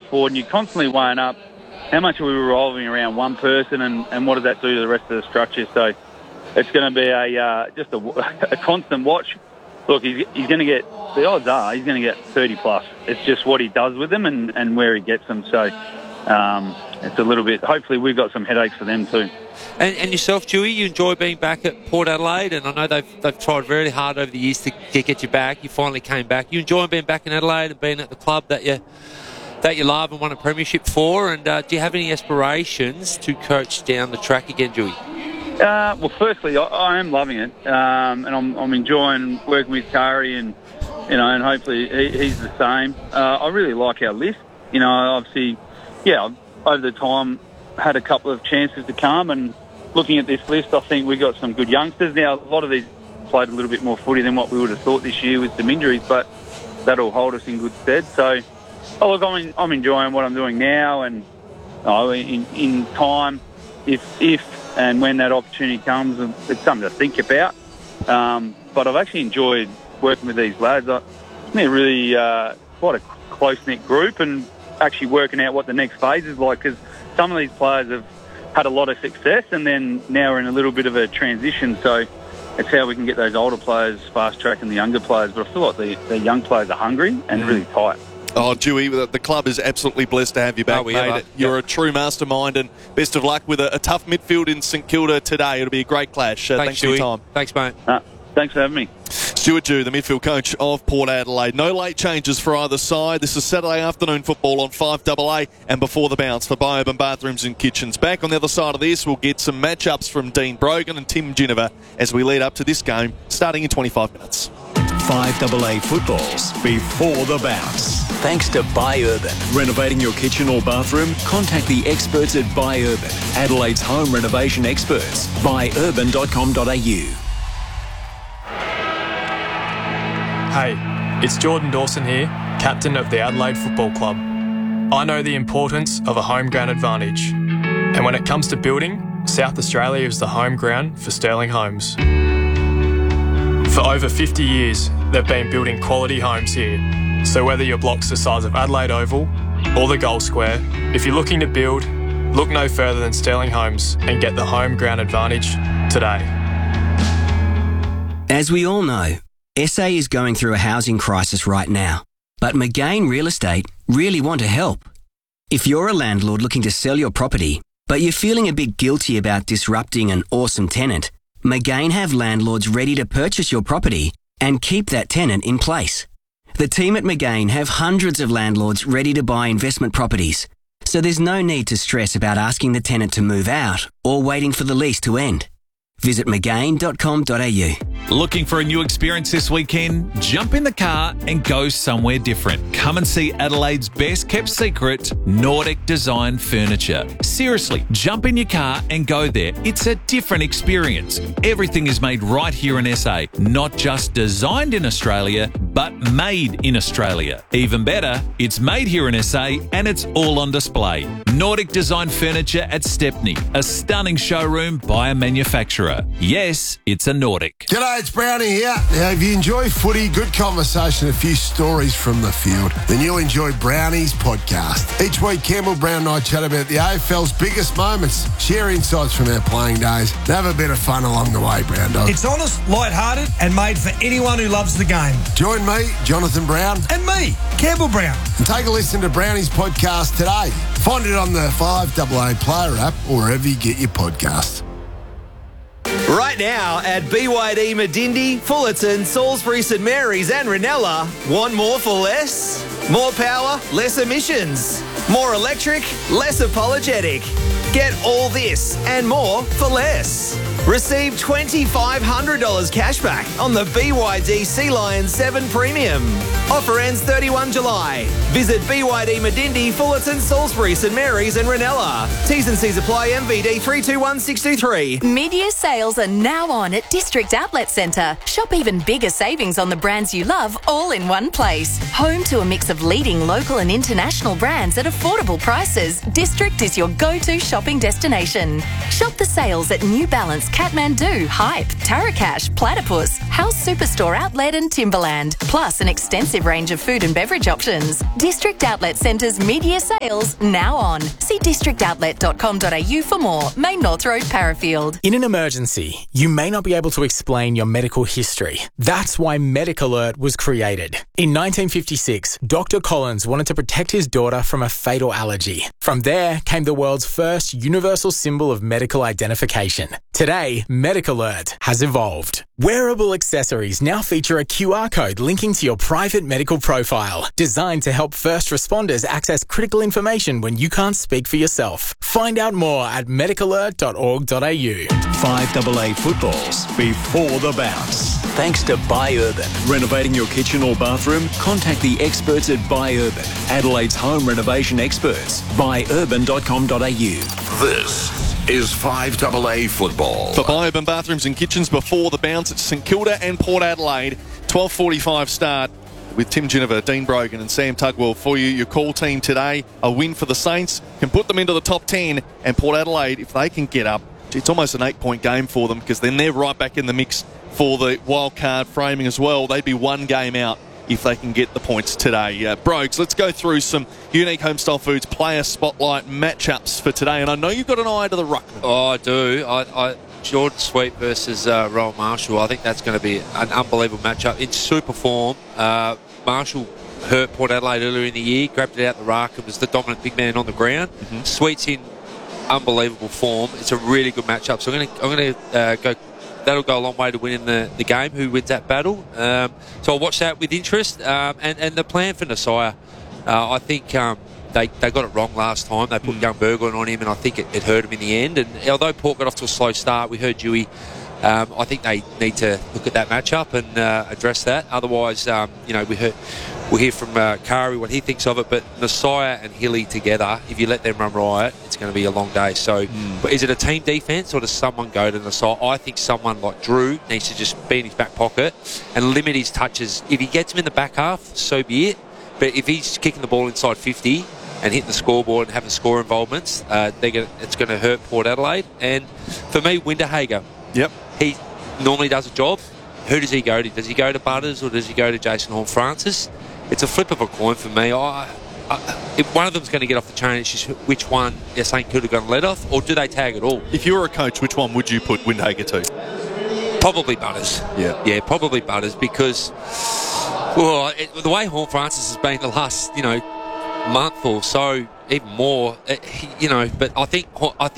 forward, and you're constantly weighing up how much are we revolving around one person and what does that do to the rest of the structure. So it's going to be a constant watch. Look, he's going to get, the odds are he's going to get 30 plus. It's just what he does with them and where he gets them. So it's a little bit, hopefully we've got some headaches for them too. And yourself, Dewey, you enjoy being back at Port Adelaide, and I know they've tried very hard over the years to get you back. You finally came back. You enjoy being back in Adelaide and being at the club that you love and won a premiership for, and do you have any aspirations to coach down the track again, Dewey? Well, firstly, I am loving it, and I'm enjoying working with Kari, and and hopefully he's the same. I really like our list. Obviously, over the time had a couple of chances to come, and looking at this list, I think we got some good youngsters. Now, a lot of these played a little bit more footy than what we would have thought this year with some injuries, but that'll hold us in good stead. So, look, I'm enjoying what I'm doing now, and in time, if and when that opportunity comes, it's something to think about. But I've actually enjoyed working with these lads. It's been a really quite a close-knit group, and actually working out what the next phase is like, because some of these players have had a lot of success, and then now we're in a little bit of a transition. So it's how we can get those older players fast-tracking the younger players. But I feel like the young players are hungry and really tight. Oh, Dewey, the club is absolutely blessed to have you back, mate. You're a true mastermind, and best of luck with a tough midfield in St Kilda today. It'll be a great clash. Thanks for your time. Thanks, mate. Thanks for having me. Stuart Dew, the midfield coach of Port Adelaide. No late changes for either side. This is Saturday afternoon football on 5AA and before the bounce for Bio-Urban Bathrooms and Kitchens. Back on the other side of this, we'll get some matchups from Dean Brogan and Tim Ginniver as we lead up to this game starting in 25 minutes. 5AA footballs before the bounce. Thanks to Bio-Urban. Renovating your kitchen or bathroom? Contact the experts at Bio-Urban, Adelaide's home renovation experts. buyurban.com.au. Hey, it's Jordan Dawson here, captain of the Adelaide Football Club. I know the importance of a home ground advantage. And when it comes to building, South Australia is the home ground for Sterling Homes. For over 50 years, they've been building quality homes here. So whether your block's the size of Adelaide Oval or the Gold Square, if you're looking to build, look no further than Sterling Homes and get the home ground advantage today. As we all know, SA is going through a housing crisis right now, but McGain Real Estate really want to help. If you're a landlord looking to sell your property, but you're feeling a bit guilty about disrupting an awesome tenant, McGain have landlords ready to purchase your property and keep that tenant in place. The team at McGain have hundreds of landlords ready to buy investment properties, so there's no need to stress about asking the tenant to move out or waiting for the lease to end. Visit McGain.com.au. Looking for a new experience this weekend? Jump in the car and go somewhere different. Come and see Adelaide's best kept secret, Nordic Design Furniture. Seriously, jump in your car and go there. It's a different experience. Everything is made right here in SA. Not just designed in Australia, but made in Australia. Even better, it's made here in SA and it's all on display. Nordic Design Furniture at Stepney, a stunning showroom by a manufacturer. Yes, it's a Nordic. G'day, it's Brownie here. Now, if you enjoy footy, good conversation, a few stories from the field, then you'll enjoy Brownie's podcast. Each week, Campbell Brown and I chat about the AFL's biggest moments, share insights from our playing days, and have a bit of fun along the way, Brown Dog. It's honest, light-hearted, and made for anyone who loves the game. Join me, Jonathan Brown. And me, Campbell Brown. And take a listen to Brownie's podcast today. Find it on the 5AA Player app or wherever you get your podcasts. Right now at BYD Medindi, Fullerton, Salisbury, St Mary's and Ranella, want more for less? More power, less emissions. More electric, less apologetic. Get all this and more for less. Receive $2,500 cash back on the BYD Sea Lion 7 Premium. Offer ends 31 July. Visit BYD Medindi, Fullerton, Salisbury, St Mary's and Ranella. T's and C's apply. MVD 321623. Mid-year sales are now on at District Outlet Centre. Shop even bigger savings on the brands you love all in one place. Home to a mix of leading local and international brands at affordable prices, District is your go-to shopping destination. Shop the sales at New Balance, Kathmandu, Hype, Tarakash, Platypus, House Superstore Outlet and Timberland, plus an extensive range of food and beverage options. District Outlet Centre's mid-year sales now on. See districtoutlet.com.au for more. Main North Road, Parafield. In an emergency, you may not be able to explain your medical history. That's why Medic Alert was created. In 1956, Dr. Collins wanted to protect his daughter from a fatal allergy. From there came the world's first universal symbol of medical identification. Today, Medic Alert has evolved. Wearable accessories now feature a QR code linking to your private medical profile, designed to help first responders access critical information when you can't speak for yourself. Find out more at medicalert.org.au. 5AA footballs before the bounce. Thanks to Buy Urban. Renovating your kitchen or bathroom? Contact the experts at Buy Urban, Adelaide's home renovation experts. Buyurban.com.au. This is 5AA football. For Buy Urban Bathrooms and Kitchens before the bounce, it's St Kilda and Port Adelaide. 12:45 start with Tim Ginniver, Dean Brogan and Sam Tugwell for you. Your call team today, a win for the Saints, can put them into the top 10, and Port Adelaide, if they can get up, it's almost an 8-point game for them because then they're right back in the mix for the wild card framing as well. They'd be one game out if they can get the points today. Brogues, let's go through some Unique Homestyle Foods player spotlight matchups for today. And I know you've got an eye to the ruckman. Oh, I do. Jordan Sweet versus Rowan Marshall. I think that's going to be an unbelievable matchup. In super form, Marshall hurt Port Adelaide earlier in the year, grabbed it out the ruck and was the dominant big man on the ground. Mm-hmm. Sweet's in unbelievable form. It's a really good matchup. So I'm going to go. That'll go a long way to winning the game, who wins that battle. So I'll watch that with interest. And the plan for Nasiah, I think they got it wrong last time. They put young Berglund on him, and I think it hurt him in the end. And although Port got off to a slow start, we heard Dewey. I think they need to look at that matchup and address that. Otherwise, we'll hear from Kari what he thinks of it. But Nasiah and Hilly together, if you let them run riot, it's going to be a long day. So but is it a team defence or does someone go to Nasiah? I think someone like Drew needs to just be in his back pocket and limit his touches. If he gets him in the back half, so be it. But if he's kicking the ball inside 50 and hitting the scoreboard and having score involvements, it's going to hurt Port Adelaide. And for me, Winterhager. Yep. He normally does a job. Who does he go to? Does he go to Butters or does he go to Jason Horne-Francis? It's a flip of a coin for me. If one of them's going to get off the chain, it's just which one St Kilda going to let off, or do they tag it all? If you were a coach, which one would you put Windhager to? Probably Butters. Yeah, probably Butters because the way Horne-Francis has been the last month or so, even more. But I think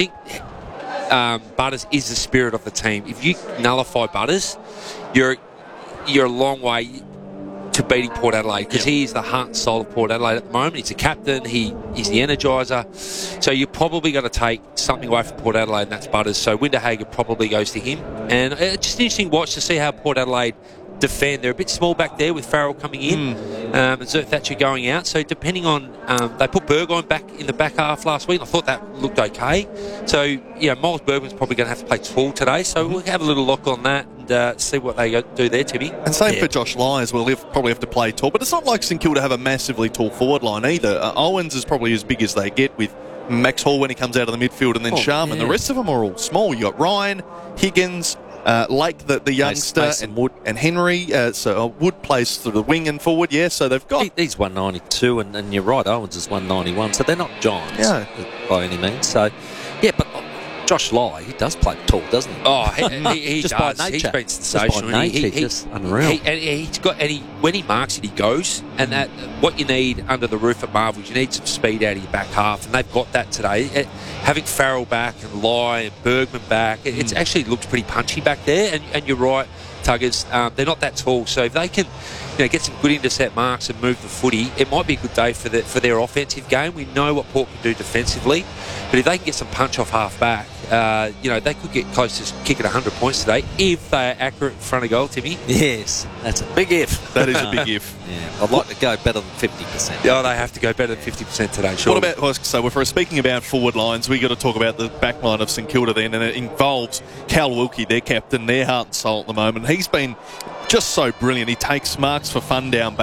Butters is the spirit of the team. If you nullify Butters, you're a long way to beating Port Adelaide because he is the heart and soul of Port Adelaide at the moment. He's a captain. He's the energiser. So you're probably going to take something away from Port Adelaide, and that's Butters. So Winterhager probably goes to him. And it's just an interesting watch to see how Port Adelaide defend. They're a bit small back there with Farrell coming in and Zert Thatcher going out. So depending on they put Burgoyne back in the back half last week. I thought that looked okay. So Miles Bergman's probably going to have to play tall today. So we'll have a little look on that and see what they do there, Timmy. And same for Josh Lai as well. He'll probably have to play tall. But it's not like St Kilda have a massively tall forward line either. Owens is probably as big as they get with Max Hall when he comes out of the midfield, and then Sharman. The rest of them are all small. You got Ryan, Higgins, Lake, the youngster, and Wood and Henry. So Wood plays through the wing and forward. Yeah, so they've got. He's 192, and you're right. Owens is 191, so they're not giants by any means. So, but Josh Lai, he does play tall, doesn't he? Oh, he just does. By nature. He's been sensational. Just by nature, he's unreal. When he marks it, he goes. And that what you need under the roof at Marvel, you need some speed out of your back half, and they've got that today. Having Farrell back and Lai and Bergman back, it actually looks pretty punchy back there. And you're right, Tuggers, they're not that tall. So if they can get some good intercept marks and move the footy, it might be a good day for their offensive game. We know what Port can do defensively, but if they can get some punch off half back, they could get close to kicking 100 points today if they are accurate in front of goal, Timmy. Yes, that's a big if. That is a big if. Yeah, I'd like to go better than 50%. Oh, they have to go better than 50% today, sure. What about, so if we're speaking about forward lines, we've got to talk about the back line of St Kilda then, and it involves Cal Wilkie, their captain, their heart and soul at the moment. He's been just so brilliant. He takes marks for fun down back.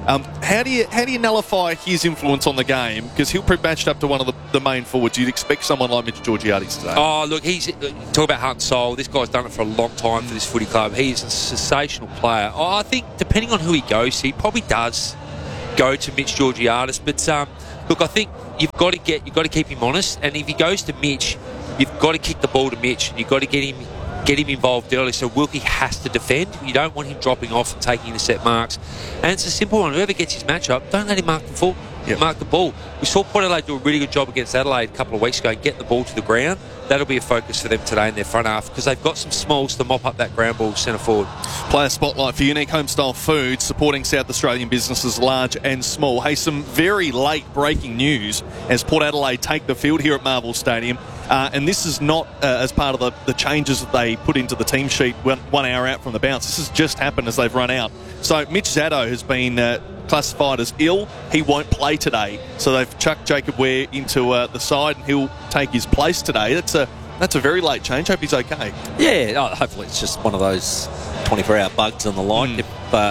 How do you nullify his influence on the game? Because he'll be matched up to one of the main forwards. You'd expect someone like Mitch Georgiades today. Oh, look, talk about heart and soul. This guy's done it for a long time for this footy club. He's a sensational player. I think depending on who he goes to, he probably does go to Mitch Georgiades. But look, I think you've got to keep him honest. And if he goes to Mitch, you've got to kick the ball to Mitch, and you've got to get him involved early. So Wilkie has to defend. You don't want him dropping off and taking intercept marks. And it's a simple one. Whoever gets his match up, don't let him mark the full. Yep. Mark the ball. We saw Port Adelaide do a really good job against Adelaide a couple of weeks ago and get the ball to the ground. That'll be a focus for them today in their front half because they've got some smalls to mop up that ground ball centre forward. Player spotlight for Unique Homestyle Foods, supporting South Australian businesses large and small. Hey, some very late breaking news as Port Adelaide take the field here at Marvel Stadium. And this is not as part of the changes that they put into the team sheet 1 hour out from the bounce. This has just happened as they've run out. So Mitch Zaddo has been classified as ill. He won't play today. So they've chucked Jacob Ware into the side and he'll take his place today. That's a very late change. Hope he's okay. Yeah, hopefully it's just one of those 24-hour bugs and the like.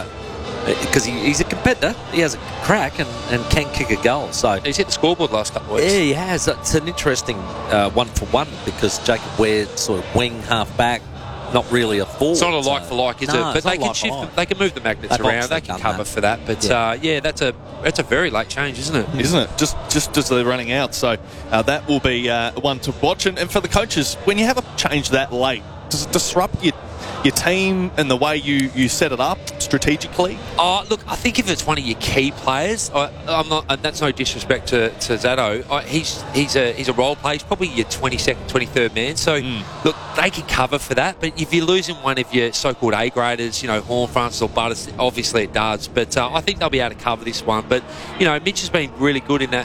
Because he's a competitor, he has a crack and can kick a goal. So he's hit the scoreboard the last couple of weeks. Yeah, he has. It's an interesting 1-for-1 because Jacob Ware sort of wing, half back, not really a forward. It's not a like for like, is it? But they can shift them, they can move the magnets around. They can cover for that. But that's a very late change, isn't it? Isn't it? Just as they're running out. So that will be one to watch. And for the coaches, when you have a change that late, does it disrupt your team and the way you set it up strategically? Look, I think if it's one of your key players, I'm not, and that's no disrespect to Zaddo. He's a role player. He's probably your 22nd, 23rd man. So look, they can cover for that. But if you're losing one of your so-called A graders, Horn, Francis, or Butters, obviously it does. But I think they'll be able to cover this one. But Mitch has been really good in that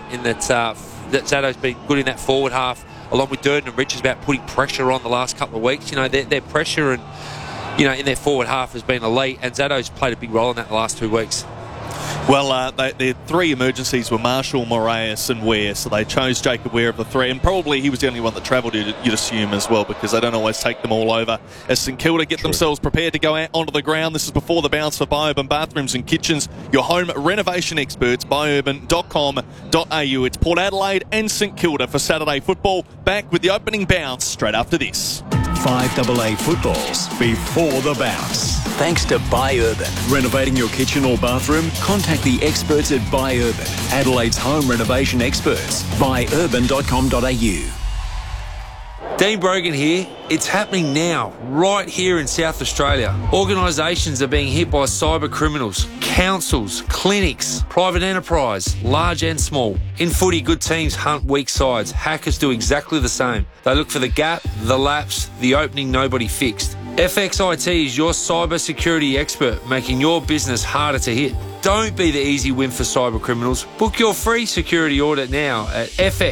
Zaddo's been good in that forward half, along with Durden and Richards, about putting pressure on the last couple of weeks. Their pressure and in their forward half has been elite, and Zaddo's played a big role in that the last 2 weeks. Well, their three emergencies were Marshall, Moraes and Ware, so they chose Jacob Ware of the three, and probably he was the only one that travelled, you'd assume, as well, because they don't always take them all over. As St Kilda get themselves prepared to go out onto the ground, this is before the bounce for Biourban Bathrooms and Kitchens, your home renovation experts, biourban.com.au. It's Port Adelaide and St Kilda for Saturday football, back with the opening bounce straight after this. 5AA footballs before the bounce. Thanks to Biourban. Renovating your kitchen or bathroom? Contact the experts at Biourban, Adelaide's home renovation experts. Biourban.com.au. Dean Brogan here. It's happening now, right here in South Australia. Organisations are being hit by cyber criminals, councils, clinics, private enterprise, large and small. In footy, good teams hunt weak sides. Hackers do exactly the same. They look for the gap, the lapse, the opening nobody fixed. FXIT is your cyber security expert, making your business harder to hit. Don't be the easy win for cyber criminals. Book your free security audit now at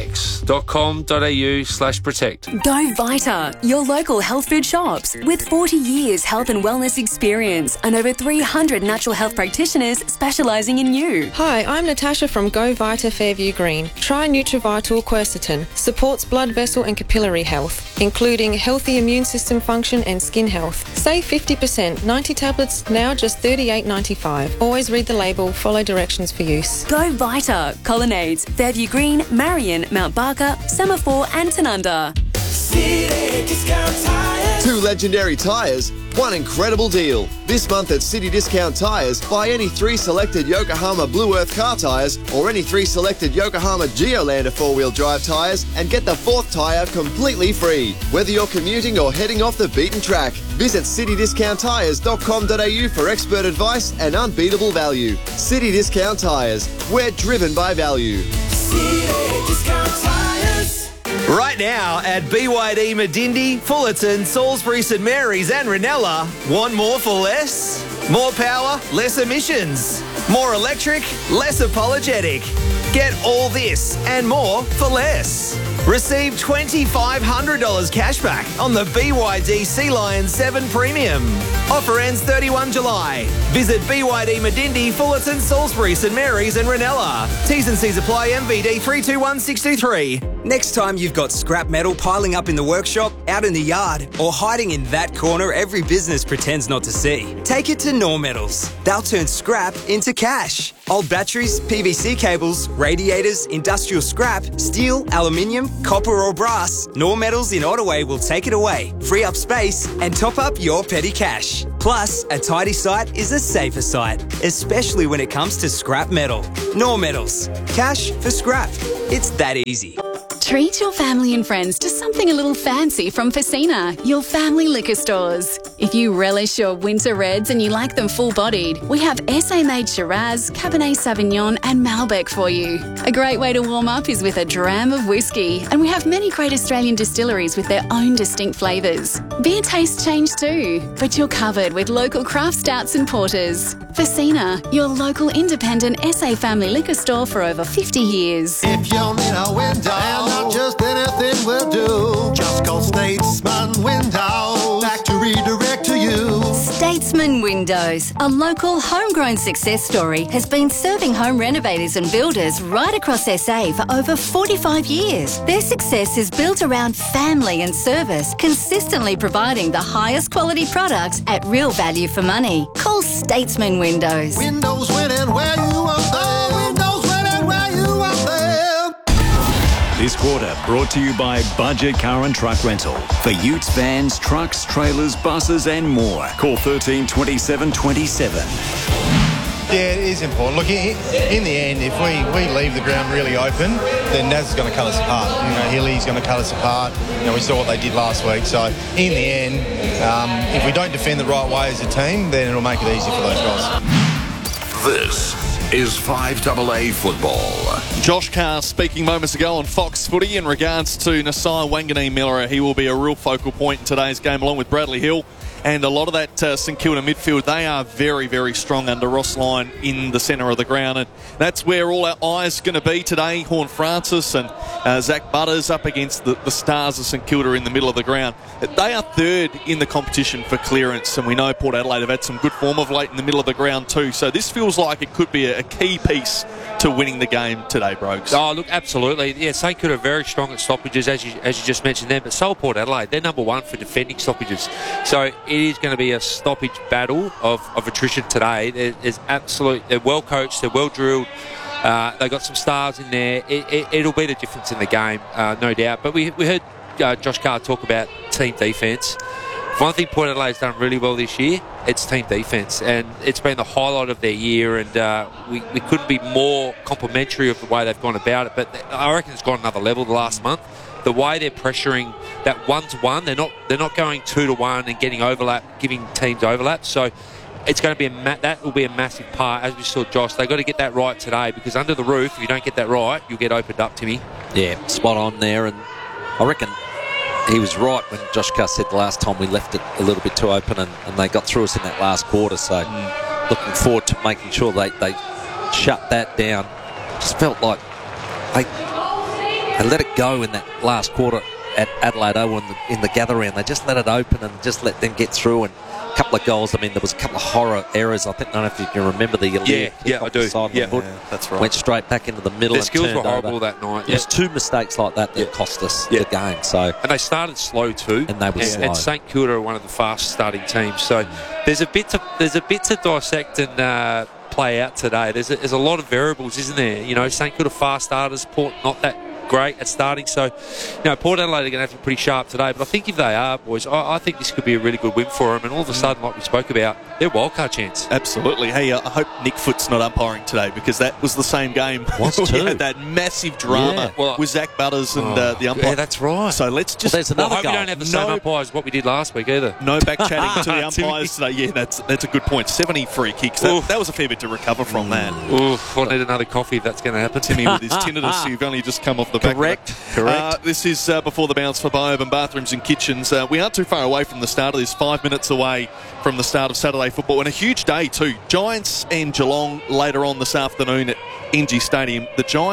fx.com.au/protect. Go Vita, your local health food shops. With 40 years health and wellness experience and over 300 natural health practitioners specialising in you. Hi, I'm Natasha from Go Vita Fairview Green. Try NutriVital Quercetin. Supports blood vessel and capillary health, including healthy immune system function and skin health. Save 50%. 90 tablets, now just $38.95. Always read the label, follow directions for use. Go Vita, Colonnades, Fairview Green, Marion, Mount Barker, Semaphore and Tanunda. City Discount Tyres. 2 legendary tyres, 1 incredible deal. This month at City Discount Tyres, buy any 3 selected Yokohama Blue Earth car tyres or any 3 selected Yokohama Geolander 4-wheel drive tyres and get the 4th tyre completely free. Whether you're commuting or heading off the beaten track, visit citydiscounttyres.com.au for expert advice and unbeatable value. City Discount Tyres, we're driven by value. City Discount Tyres. Right now at BYD Medindi, Fullerton, Salisbury St Mary's and Ranella, want more for less? More power, less emissions. More electric, less apologetic. Get all this and more for less. Receive $2,500 cash back on the BYD Sea Lion 7 Premium. Offer ends 31 July. Visit BYD Medindi, Fullerton, Salisbury, St Mary's and Ranella. T's and C's apply. MVD 321623. Next time you've got scrap metal piling up in the workshop, out in the yard, or hiding in that corner every business pretends not to see, take it to Nor Metals. They'll turn scrap into cash. Old batteries, PVC cables, radiators, industrial scrap, steel, aluminium, copper or brass, Nor Metals in Ottaway will take it away, free up space and top up your petty cash. Plus, a tidy site is a safer site, especially when it comes to scrap metal. Nor Metals. Cash for scrap. It's that easy. Treat your family and friends to something a little fancy from Facina, your family liquor stores. If you relish your winter reds and you like them full-bodied, we have SA-made Shiraz, Cabernet Sauvignon and Malbec for you. A great way to warm up is with a dram of whiskey, and we have many great Australian distilleries with their own distinct flavours. Beer tastes change too, but you're covered with local craft stouts and porters. Facina, your local independent SA family liquor store for over 50 years. If you need a window, and not just anything will do, just call Statesman Windows. Factory direct to you. Statesman Windows, a local homegrown success story, has been serving home renovators and builders right across SA for over 45 years. Their success is built around family and service, consistently providing the highest quality products at real value for money. Call Statesman Windows. Windows winning where you want them. Windows winning where you want them. This quarter brought to you by Budget Car and Truck Rental. For utes, vans, trucks, trailers, buses and more. Call 13 27 27. Yeah, it is important. Look, in the end, if we leave the ground really open, then Naz is going to cut us apart. You know, Hilly's going to cut us apart. You know, we saw what they did last week. So, in the end, if we don't defend the right way as a team, then it'll make it easy for those guys. This is 5AA football. Josh Carr speaking moments ago on Fox Footy in regards to Nasai Wanganeen-Miller. He will be a real focal point in today's game, along with Bradley Hill. And a lot of that St Kilda midfield, they are very, very strong under Ross Lyon in the centre of the ground. And that's where all our eyes are going to be today. Horn Francis and Zach Butters up against the stars of St Kilda in the middle of the ground. They are third in the competition for clearance. And we know Port Adelaide have had some good form of late in the middle of the ground too. So this feels like it could be a key piece to winning the game today, Brogues. Oh, look, absolutely. Yeah, St Kilda are very strong at stoppages, as you just mentioned there. But so are Port Adelaide. They're number one for defending stoppages. So it is going to be a stoppage battle of attrition today. They're well coached, they're well drilled. They've got some stars in there. It'll be the difference in the game, no doubt. But we heard Josh Carr talk about team defence. One thing Port Adelaide's done really well this year, it's team defence, and it's been the highlight of their year, and we couldn't be more complimentary of the way they've gone about it. But I reckon it's gone another level the last month. The way they're pressuring that 1-to-1, they're not going 2-to-1 and getting overlap, giving teams overlap. So it's going to be that will be a massive part, as we saw Josh. They've got to get that right today, because under the roof, if you don't get that right, you'll get opened up, Timmy. Yeah, spot on there, and I reckon he was right when Josh Carr said the last time we left it a little bit too open, and they got through us in that last quarter. So looking forward to making sure they shut that down. Just felt like they let it go in that last quarter at Adelaide Oval in the gather round. They just let it open and just let them get through. And a couple of goals. I mean, there was a couple of horror errors. I don't know if you can remember the yeah, I do. That's right. Went straight back into the middle. Their skills were horrible that night. There's two mistakes like that cost us the game. So and they started slow too. And they were slow. And St Kilda are one of the fast starting teams. So there's a bit to dissect and play out today. There's a lot of variables, isn't there? You know, St Kilda fast starters, Port not that great at starting. So, you know, Port Adelaide are going to have to be pretty sharp today. But I think if they are, boys, I think this could be a really good win for them. And all of a sudden, like we spoke about, they're wildcard chance. Absolutely. Hey, I hope Nick Foot's not umpiring today, because that was the same game. We had that massive drama with Zach Butters and the umpire. Yeah, that's right. So let's just... I hope we don't have the same umpires as what we did last week either. No back-chatting to the umpires today. Yeah, that's a good point. 70 free kicks. That was a fair bit to recover from that. I'll need another coffee if that's going to happen. Timmy with his tinnitus, you've only just come off the back. Correct. This is before the bounce for Bio-Urban Bathrooms and Kitchens. We aren't too far away from the start of this, 5 minutes away from the start of Saturday football, and a huge day too. Giants and Geelong later on this afternoon at NG Stadium. The Giants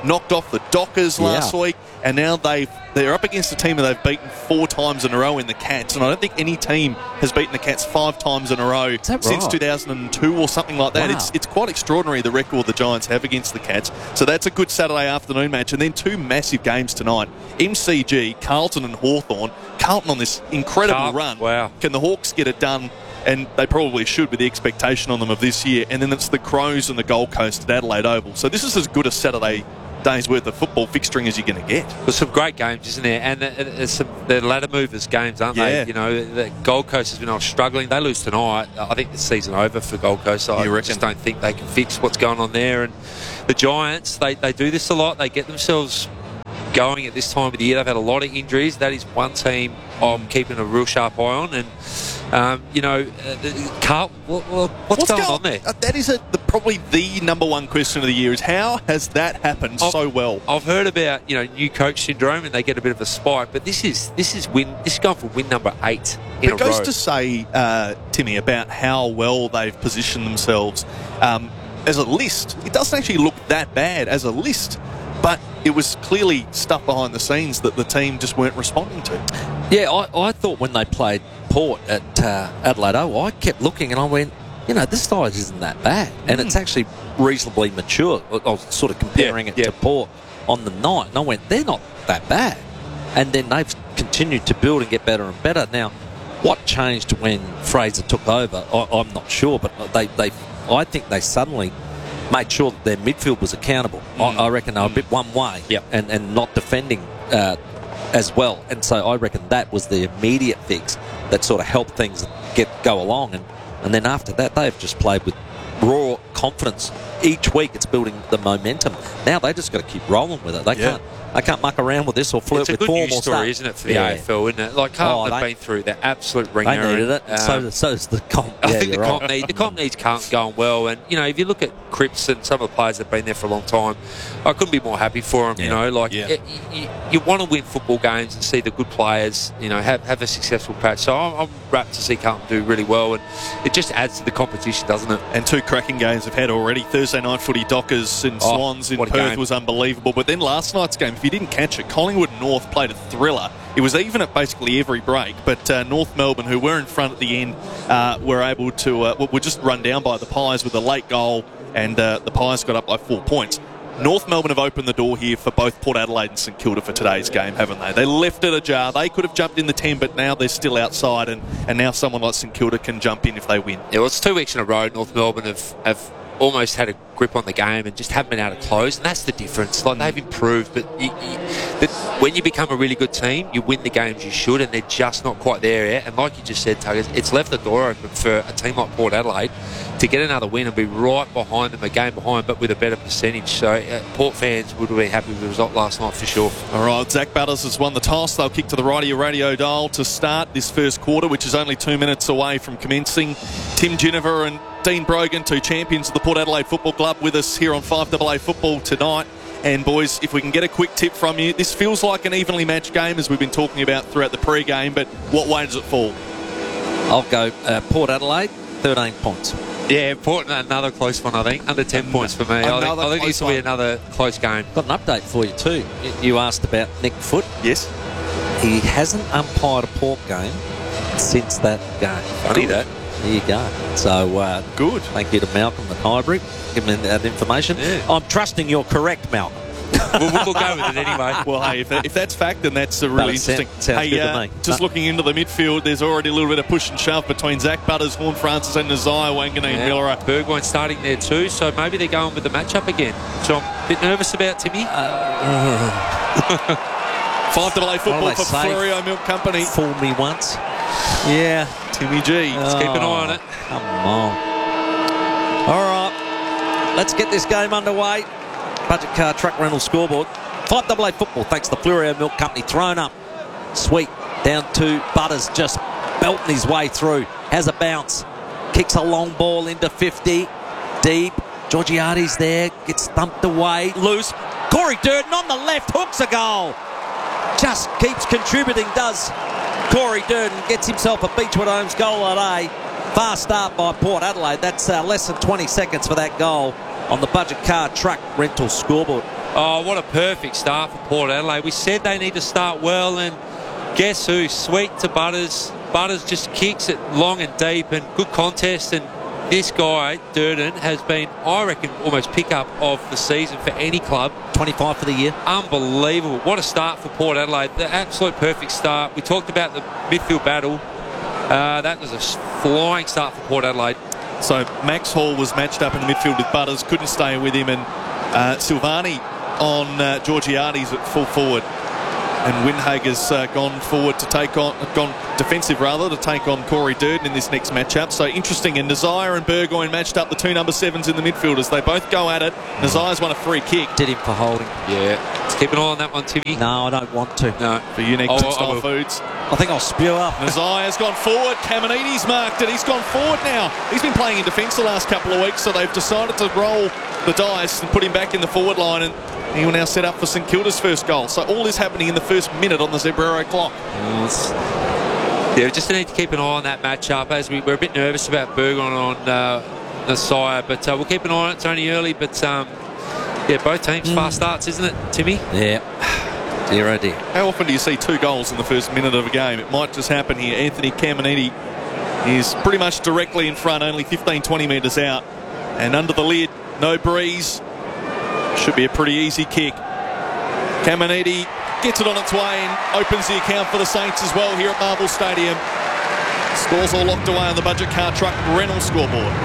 knocked off the Dockers last week, and now they're up against a team that they've beaten 4 times in a row in the Cats, and I don't think any team has beaten the Cats 5 times in a row since 2002 or something like that. Wow. It's quite extraordinary, the record the Giants have against the Cats. So that's a good Saturday afternoon match, and then 2 massive games tonight. MCG, Carlton and Hawthorn. Carlton on this incredible run. Wow. Can the Hawks get it done? And they probably should with the expectation on them of this year. And then it's the Crows and the Gold Coast at Adelaide Oval. So this is as good a Saturday day's worth of football fixturing as you're going to get. There's some great games, isn't there? And they're ladder movers games, aren't they? You know, the Gold Coast has been struggling. They lose tonight. I think the season over for Gold Coast. I just don't think they can fix what's going on there. And the Giants, they do this a lot. They get themselves going at this time of the year. They've had a lot of injuries. That is one team I'm keeping a real sharp eye on. And Carl, what's going on there? That is probably the number one question of the year, is how has that happened so well? I've heard about new coach syndrome, and they get a bit of a spike, but this is going for win number 8 in a row. It goes to say, Timmy, about how well they've positioned themselves as a list. It doesn't actually look that bad as a list, but it was clearly stuff behind the scenes that the team just weren't responding to. Yeah, I thought when they played Port at Adelaide Oval, I kept looking and I went, this side isn't that bad. And it's actually reasonably mature. I was sort of comparing it to Port on the night, and I went, they're not that bad. And then they've continued to build and get better and better. Now, what changed when Fraser took over, I'm not sure, but I think they suddenly made sure that their midfield was accountable. I reckon they were a bit one way and not defending as well. And so I reckon that was the immediate fix that sort of helped things go along. And then after that, they've just played with raw confidence. Each week it's building the momentum. Now they just got to keep rolling with it. They can't muck around with this or flirt with form or stuff. It's a good news story, isn't it, for the AFL, isn't it? Like Carlton have been through the absolute ringer. They needed it, and so does the comp. I think the comp needs Carlton going well. And, if you look at Cripps and some of the players that have been there for a long time, I couldn't be more happy for them, You want to win football games and see the good players, have a successful patch. So I'm rapt to see Carlton do really well, and it just adds to the competition, doesn't it? And 2 cracking games they've had already. Thursday night footy, Dockers and Swans in Perth was unbelievable. But then last night's game, if you didn't catch it, Collingwood North played a thriller. It was even at basically every break, but North Melbourne, who were in front at the end, were able to were just run down by the Pies with a late goal, and the Pies got up by 4 points. North Melbourne have opened the door here for both Port Adelaide and St Kilda for today's game, haven't they? They left it ajar. They could have jumped in the 10, but now they're still outside, and now someone like St Kilda can jump in if they win. Yeah, well, it's 2 weeks in a row. North Melbourne have almost had a grip on the game and just haven't been able to close, and that's the difference. Like, they've improved, but when you become a really good team, you win the games you should, and they're just not quite there yet. And like you just said, Tuggers, it's left the door open for a team like Port Adelaide to get another win and be right behind them, a game behind, but with a better percentage. So Port fans would have been happy with the result last night for sure. All right, Zach Butters has won the toss. They'll kick to the right of your radio dial to start this first quarter, which is only 2 minutes away from commencing. Tim Ginniver and Dean Brogan, 2 champions of the Port Adelaide Football Club, with us here on 5AA Football tonight. And boys, if we can get a quick tip from you, this feels like an evenly matched game, as we've been talking about throughout the pre-game, but what way does it fall? I'll go Port Adelaide, 13 points. Yeah, important. Another close one, I think. Under 10 points for me. I think this will be another close game. Got an update for you too. You asked about Nick Foote. Yes. He hasn't umpired a Port game since that game. Funny that. There you go. So, good. Thank you to Malcolm at Highbury. Give me that information. Yeah. I'm trusting you're correct, Malcolm. we'll go with it anyway. Well, hey, if that's fact, then that's really interesting. Sounds good to me. Just looking into the midfield, there's already a little bit of push and shove between Zach Butters, Horn Francis and Nasiah Wanganeen-Miller. Burgoyne starting there too, so maybe they're going with the matchup again, which I'm a bit nervous about, Timmy. 5AA Football for Florio Milk Company. Fool me once. Yeah. Timmy G. Let's keep an eye on it. Come on. All right. Let's get this game underway. Budget car truck rental scoreboard. 5AA Football, thanks to the Florio Milk Company. Thrown up. Sweet. Down to Butters, just belting his way through. Has a bounce. Kicks a long ball into 50. Deep. Georgiades there. Gets thumped away. Loose. Corey Durden on the left. Hooks a goal. Just keeps contributing, does Corey Durden. Gets himself a Beechwood Homes goal today. Fast start by Port Adelaide. That's less than 20 seconds for that goal on the Budget Car Truck Rental scoreboard. Oh, what a perfect start for Port Adelaide. We said they need to start well, and guess who? Sweet to Butters. Butters just kicks it long and deep, and good contest. And this guy, Durden, has been, I reckon, almost pick-up of the season for any club. 25 for the year. Unbelievable. What a start for Port Adelaide. The absolute perfect start. We talked about the midfield battle. That was a flying start for Port Adelaide. So Max Hall was matched up in the midfield with Butters, couldn't stay with him, and Silvani on Georgiades at full forward. And Windhager's gone forward to take on, gone defensive rather, to take on Corey Durden in this next matchup. So interesting. And Nazire and Burgoyne matched up, the two number 7s in the midfielders. They both go at it. Nazire's won a free kick. Did him for holding. Yeah. Let's keep an eye on that one, Timmy. No, I don't want to. No. For Unique Textile Foods. I think I'll spew up. Nazire's gone forward. Kamenides marked it. He's gone forward now. He's been playing in defence the last couple of weeks, so they've decided to roll the dice and put him back in the forward line, and he will now set up for St Kilda's first goal. So all is happening in the first minute on the Zebrero clock. Yeah, we just need to keep an eye on that matchup, as we're a bit nervous about Burgoyne on Nasire, but we'll keep an eye on it. It's only early, but yeah, both teams fast starts, isn't it, Timmy? Yeah. Dear oh dear. How often do you see 2 goals in the first minute of a game? It might just happen here. Anthony Caminiti is pretty much directly in front, only 15-20 metres out, and under the lid, no breeze. Should be a pretty easy kick. Caminiti gets it on its way and opens the account for the Saints as well here at Marvel Stadium. Scores all locked away on the Budget Car Truck Reynolds scoreboard.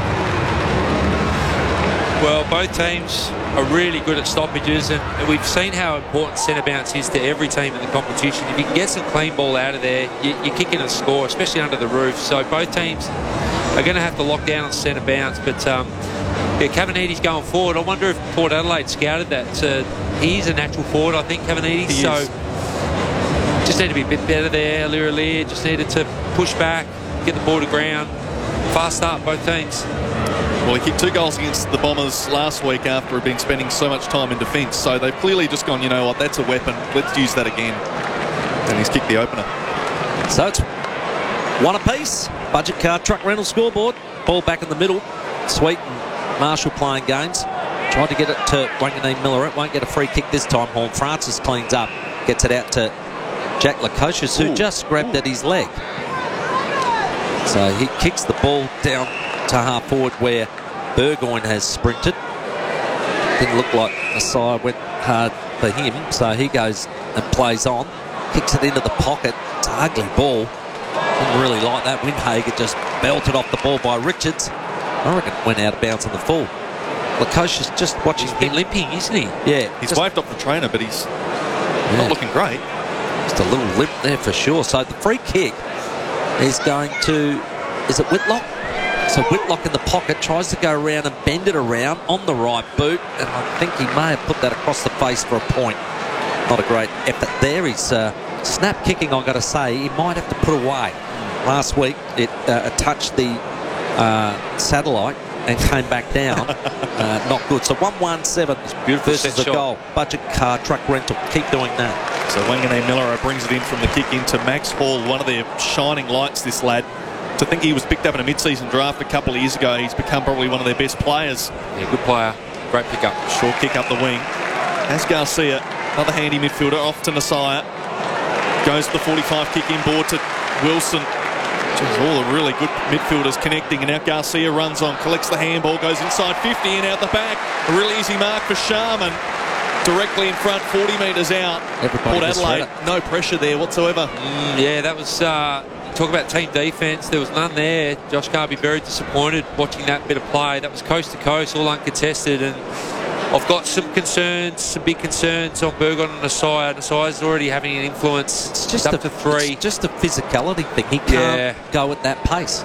Well, both teams are really good at stoppages, and we've seen how important centre bounce is to every team in the competition. If you can get some clean ball out of there, you're kicking a score, especially under the roof. So both teams are going to have to lock down on centre bounce, but yeah, Caminiti's going forward. I wonder if Port Adelaide scouted that. He's a natural forward, I think, Caminiti. So just need to be a bit better there. Aliir just needed to push back, get the ball to ground. Fast start, both teams. Well, he kicked 2 goals against the Bombers last week after he'd been spending so much time in defence. So they've clearly just gone, you know what, that's a weapon. Let's use that again. And he's kicked the opener. So it's 1 apiece. Budget Car Truck Reynolds scoreboard. Ball back in the middle. Sweet and Marshall playing games. Tried to get it to Wanganeen Miller. It won't get a free kick this time. Horn Francis cleans up. Gets it out to Jack Lukosius, who just grabbed at his leg. So he kicks the ball down to half forward where Burgoyne has sprinted. Didn't look like Nasire went hard for him, so he goes and plays on. Kicks it into the pocket. It's an ugly ball. Didn't really like that. Windhager just belted off the ball by Richards. I reckon it went out of bounds on the full. Lukosius just watching him. Limping, isn't he? Yeah. He's waved off the trainer, but he's not looking great. Just a little limp there for sure. So the free kick is going to, is it Whitlock? So Whitlock in the pocket tries to go around and bend it around on the right boot, and I think he may have put that across the face for a point. Not a great effort there. He's snap kicking, I've got to say, he might have to put away. Last week it touched the satellite and came back down. Not good. So 1-1-7 versus the goal. Budget Car Truck Rental. Keep doing that. So Wanganeen Miller brings it in from the kick into Max Hall, one of their shining lights, this lad. To think he was picked up in a mid-season draft a couple of years ago, he's become probably one of their best players. Yeah, good player. Great pick-up. Short kick up the wing. As Garcia, another handy midfielder, off to Nasire. Goes to the 45 kick inboard to Wilson. Jeez, all the really good midfielders connecting, and now Garcia runs on, collects the handball, goes inside 50 and out the back. A really easy mark for Sharman. Directly in front, 40 metres out. Port Adelaide, no pressure there whatsoever. Yeah, that was... talk about team defence, there was none there. Josh Garvey very disappointed watching that bit of play. That was coast to coast, all uncontested, and I've got some concerns, some big concerns on Burgoyne and Nasire. Nasire's already having an influence. It's just up to 3. It's just a physicality thing. He can't go at that pace.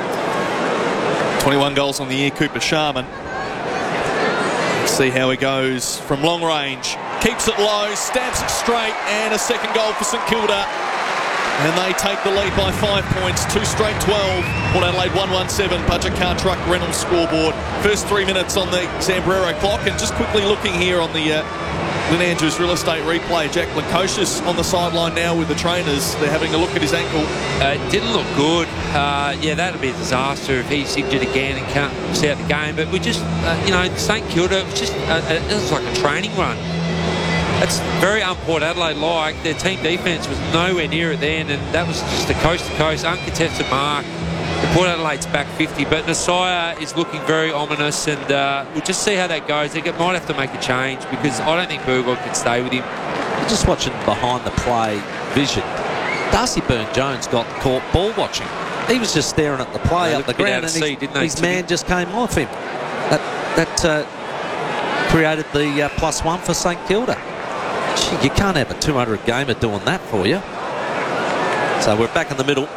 21 goals on the year, Cooper Sharman. Let's see how he goes from long range. Keeps it low, stabs it straight, and a second goal for St Kilda. And they take the lead by 5 points, 2 straight 12. Port Adelaide 1-1-7, Budget Car Truck Reynolds scoreboard. First 3 minutes on the Zambrero clock. And just quickly looking here on the Lynn Andrews real estate replay, Jack Lukosius on the sideline now with the trainers. They're having a look at his ankle. It didn't look good. Yeah, that would be a disaster if he's injured again and can't see out the game. But we just, you know, St Kilda, it was just it was like a training run. That's very un-Port Adelaide-like. Their team defence was nowhere near it then, and that was just a coast-to-coast, uncontested mark. The Port Adelaide's back 50, but Nasaya is looking very ominous, and we'll just see how that goes. They might have to make a change because I don't think Burgoyne can stay with him. Just watching behind the play vision, Darcy Byrne-Jones got caught ball watching. He was just staring at the play up the ground, and his man just came off him. That created the +1 for St Kilda. Gee, you can't have a 200 gamer doing that for you. So we're back in the middle.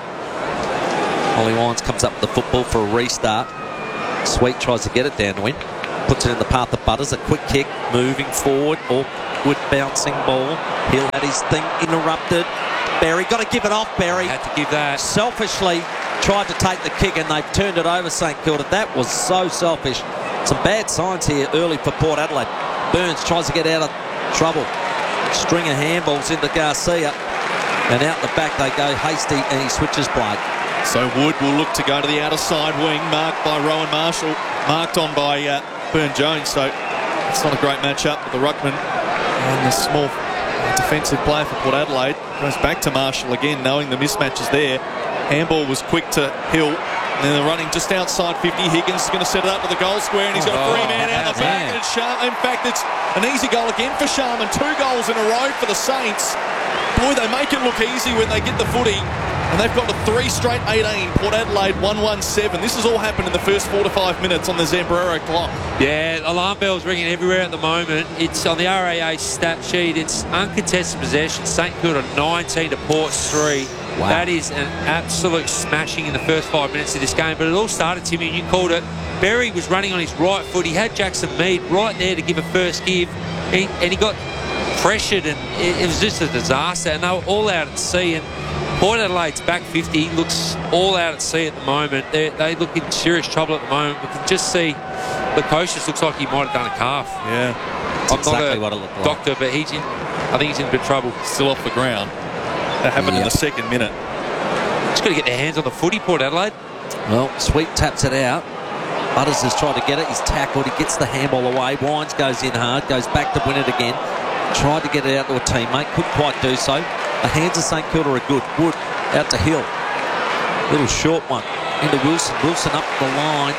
Ollie Wines comes up with the football for a restart. Sweet tries to get it downwind. Puts it in the path of Butters. A quick kick, moving forward. Awkward bouncing ball. Hill had his thing interrupted. Berry, got to give it off, Berry. Had to give that. Selfishly tried to take the kick and they've turned it over St Kilda. That was so selfish. Some bad signs here early for Port Adelaide. Burns tries to get out of trouble. String of handballs into Garcia. And out the back they go, Hasty, and he switches play. So Wood will look to go to the outer side wing, marked by Rowan Marshall, marked on by Byrne-Jones. So it's not a great matchup with the ruckman and the small defensive player for Port Adelaide. Goes back to Marshall again, knowing the mismatch is there. Handball was quick to Hill. And then they're running just outside 50. Higgins is going to set it up to the goal square, and he's got a free man out the back. And it's in fact, it's an easy goal again for Sharman. 2 goals in a row for the Saints. Boy, they make it look easy when they get the footy. And they've got to 3 straight 18. Port Adelaide 1-1-7. This has all happened in the first 4 to 5 minutes on the Zambrero clock. Yeah, alarm bells ringing everywhere at the moment. It's on the RAA stat sheet. It's uncontested possession. St Kilda 19 to Port's 3. Wow. That is an absolute smashing in the first 5 minutes of this game. But it all started, Timmy, and you called it. Berry was running on his right foot. He had Jackson Mead right there to give a first give. And he got pressured, and it was just a disaster. And they were all out at sea. And Port Adelaide's back 50 looks all out at sea at the moment. They look in serious trouble at the moment. We can just see Lukosius looks like he might have done a calf. Yeah. I'm exactly not a doctor, but I think he's in a bit of trouble. Still off the ground. That happened in the second minute. Just got to get their hands on the footy, Port Adelaide. Well, Sweet taps it out. Butters has tried to get it. He's tackled. He gets the handball away. Wines goes in hard. Goes back to win it again. Tried to get it out to a teammate. Couldn't quite do so. The hands of St Kilda are good. Wood out to Hill. Little short one. Into Wilson. Wilson up the line.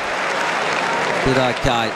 Did okay.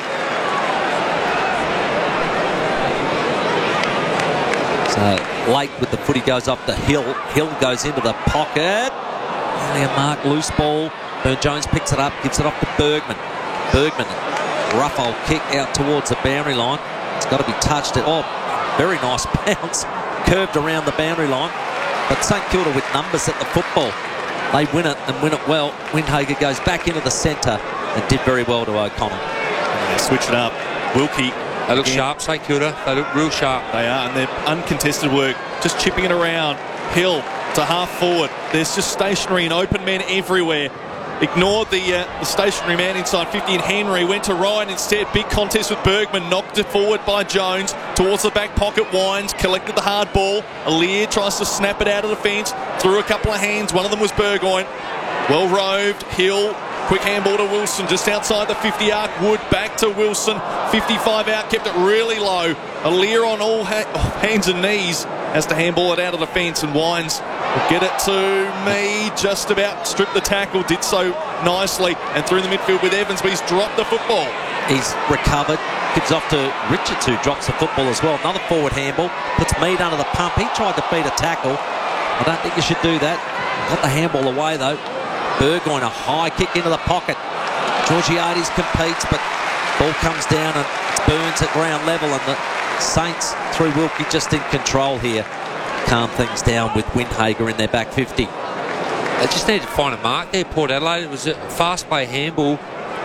So late with the footy goes up to Hill. Hill goes into the pocket. Only a mark, loose ball. Byrne-Jones picks it up, gives it off to Bergman. Bergman, rough old kick out towards the boundary line. It's got to be touched. Very nice bounce. Curved around the boundary line. But St Kilda with numbers at the football. They win it and win it well. Windhager goes back into the centre and did very well to O'Connell. And they switch it up. Wilkie. They look sharp, St Kilda. They look real sharp. They are, and they're uncontested work. Just chipping it around. Hill to half forward. There's just stationary and open men everywhere. Ignored the stationary man inside 50, and Henry went to Ryan instead. Big contest with Bergman. Knocked it forward by Jones. Towards the back pocket, Wines collected the hard ball. Aliir tries to snap it out of the fence. Through a couple of hands. One of them was Burgoyne. Well roved. Hill. Quick handball to Wilson just outside the 50 arc. Wood back to Wilson. 55 out, kept it really low. Aliir on all hands and knees has to handball it out of the fence, and Wines will get it to me. Just about stripped the tackle, did so nicely, and through the midfield with Evans, but he's dropped the football. He's recovered. Gives off to Richards, who drops the football as well. Another forward handball. Puts Mead under the pump. He tried to beat a tackle. I don't think you should do that. Got the handball away, though. Burgoyne, a high kick into the pocket. Georgiades competes, but ball comes down and Burns at ground level, and the Saints, through Wilkie, just in control here. Calm things down with Windhager in their back 50. They just need to find a mark there, Port Adelaide. It was a fast play handball.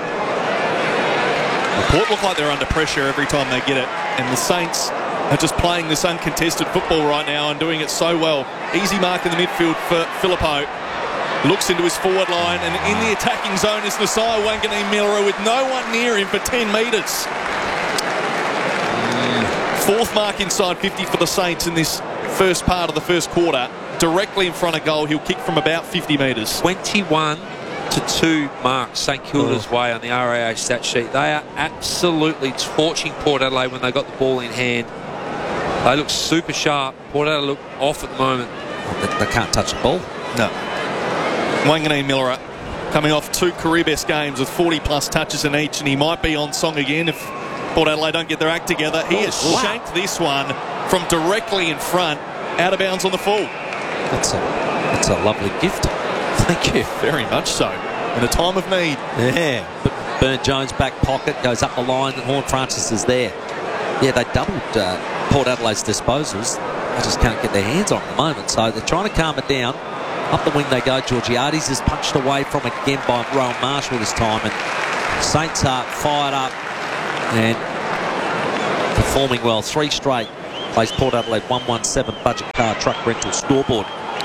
The Port look like they're under pressure every time they get it, and the Saints are just playing this uncontested football right now and doing it so well. Easy mark in the midfield for Filippo. Looks into his forward line, and in the attacking zone is Nasai Wanganeen-Miller with no one near him for 10 metres. Fourth mark inside 50 for the Saints in this first part of the first quarter. Directly in front of goal, he'll kick from about 50 metres. 21-2 marks St Kilda's way on the RAA stat sheet. They are absolutely torching Port Adelaide when they got the ball in hand. They look super sharp. Port Adelaide look off at the moment. They can't touch the ball. No. Wanganeen Miller coming off 2 career best games with 40-plus touches in each, and he might be on song again if Port Adelaide don't get their act together. He has shanked this one from directly in front, out of bounds on the full. That's a lovely gift. Thank you. Very much so. In a time of need. Yeah. But Byrne-Jones back pocket, goes up the line, and Horne-Francis is there. Yeah, they doubled Port Adelaide's disposals. They just can't get their hands on it at the moment, so they're trying to calm it down. Up the wing they go. Georgiades is punched away from again by Rowan Marshall this time, and Saints are fired up and performing well. 3 straight. Plays Port Adelaide 117 budget car truck rental scoreboard.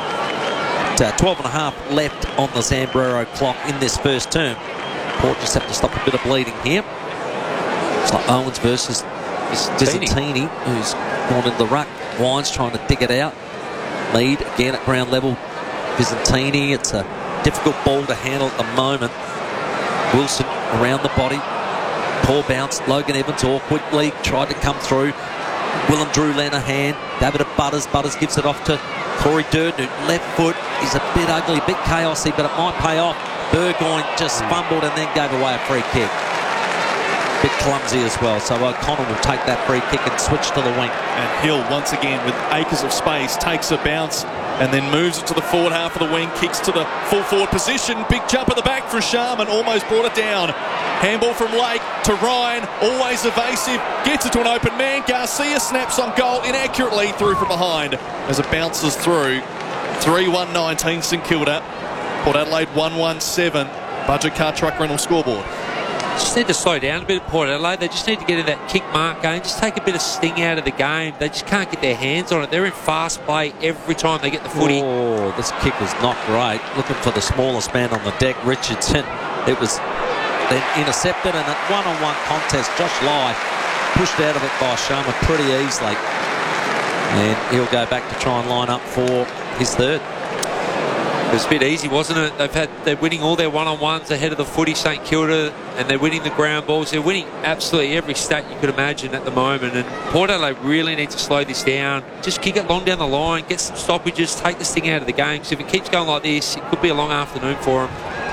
12 and a half left on the Zambrero clock in this first term. Port just have to stop a bit of bleeding here. It's like Owens versus Visentini, who's gone into the ruck. Wines trying to dig it out. Lead again at ground level. Visentini, it's a difficult ball to handle at the moment. Wilson around the body. Poor bounce. Logan Evans awkwardly tried to come through. Willem Drew Lenihan. David Butters. Butters gives it off to Corey Durden. Left foot is a bit ugly, a bit chaosy, but it might pay off. Burgoyne just fumbled and then gave away a free kick. Bit clumsy as well, so O'Connell will take that free kick and switch to the wing. And Hill, once again, with acres of space, takes a bounce and then moves it to the forward half of the wing, kicks to the full forward position. Big jump at the back for Sharman, almost brought it down. Handball from Lake to Ryan, always evasive, gets it to an open man. Garcia snaps on goal inaccurately through from behind as it bounces through. 3-1-19 St Kilda. Port Adelaide 1-1-7. Budget car truck rental scoreboard. Just need to slow down a bit at Port Adelaide. They just need to get in that kick mark game. Just take a bit of sting out of the game. They just can't get their hands on it. They're in fast play every time they get the footy. Oh, this kick was not great. Looking for the smallest man on the deck, Richardson. It was then intercepted, and at one-on-one contest, Josh Lai pushed out of it by Sharma pretty easily. And he'll go back to try and line up for his third. It was a bit easy, wasn't it? They're winning all their one-on-ones ahead of the footy, St Kilda, and they're winning the ground balls. They're winning absolutely every stat you could imagine at the moment. And Port Adelaide really need to slow this down. Just kick it long down the line, get some stoppages, take the sting out of the game. Because if it keeps going like this, it could be a long afternoon for them.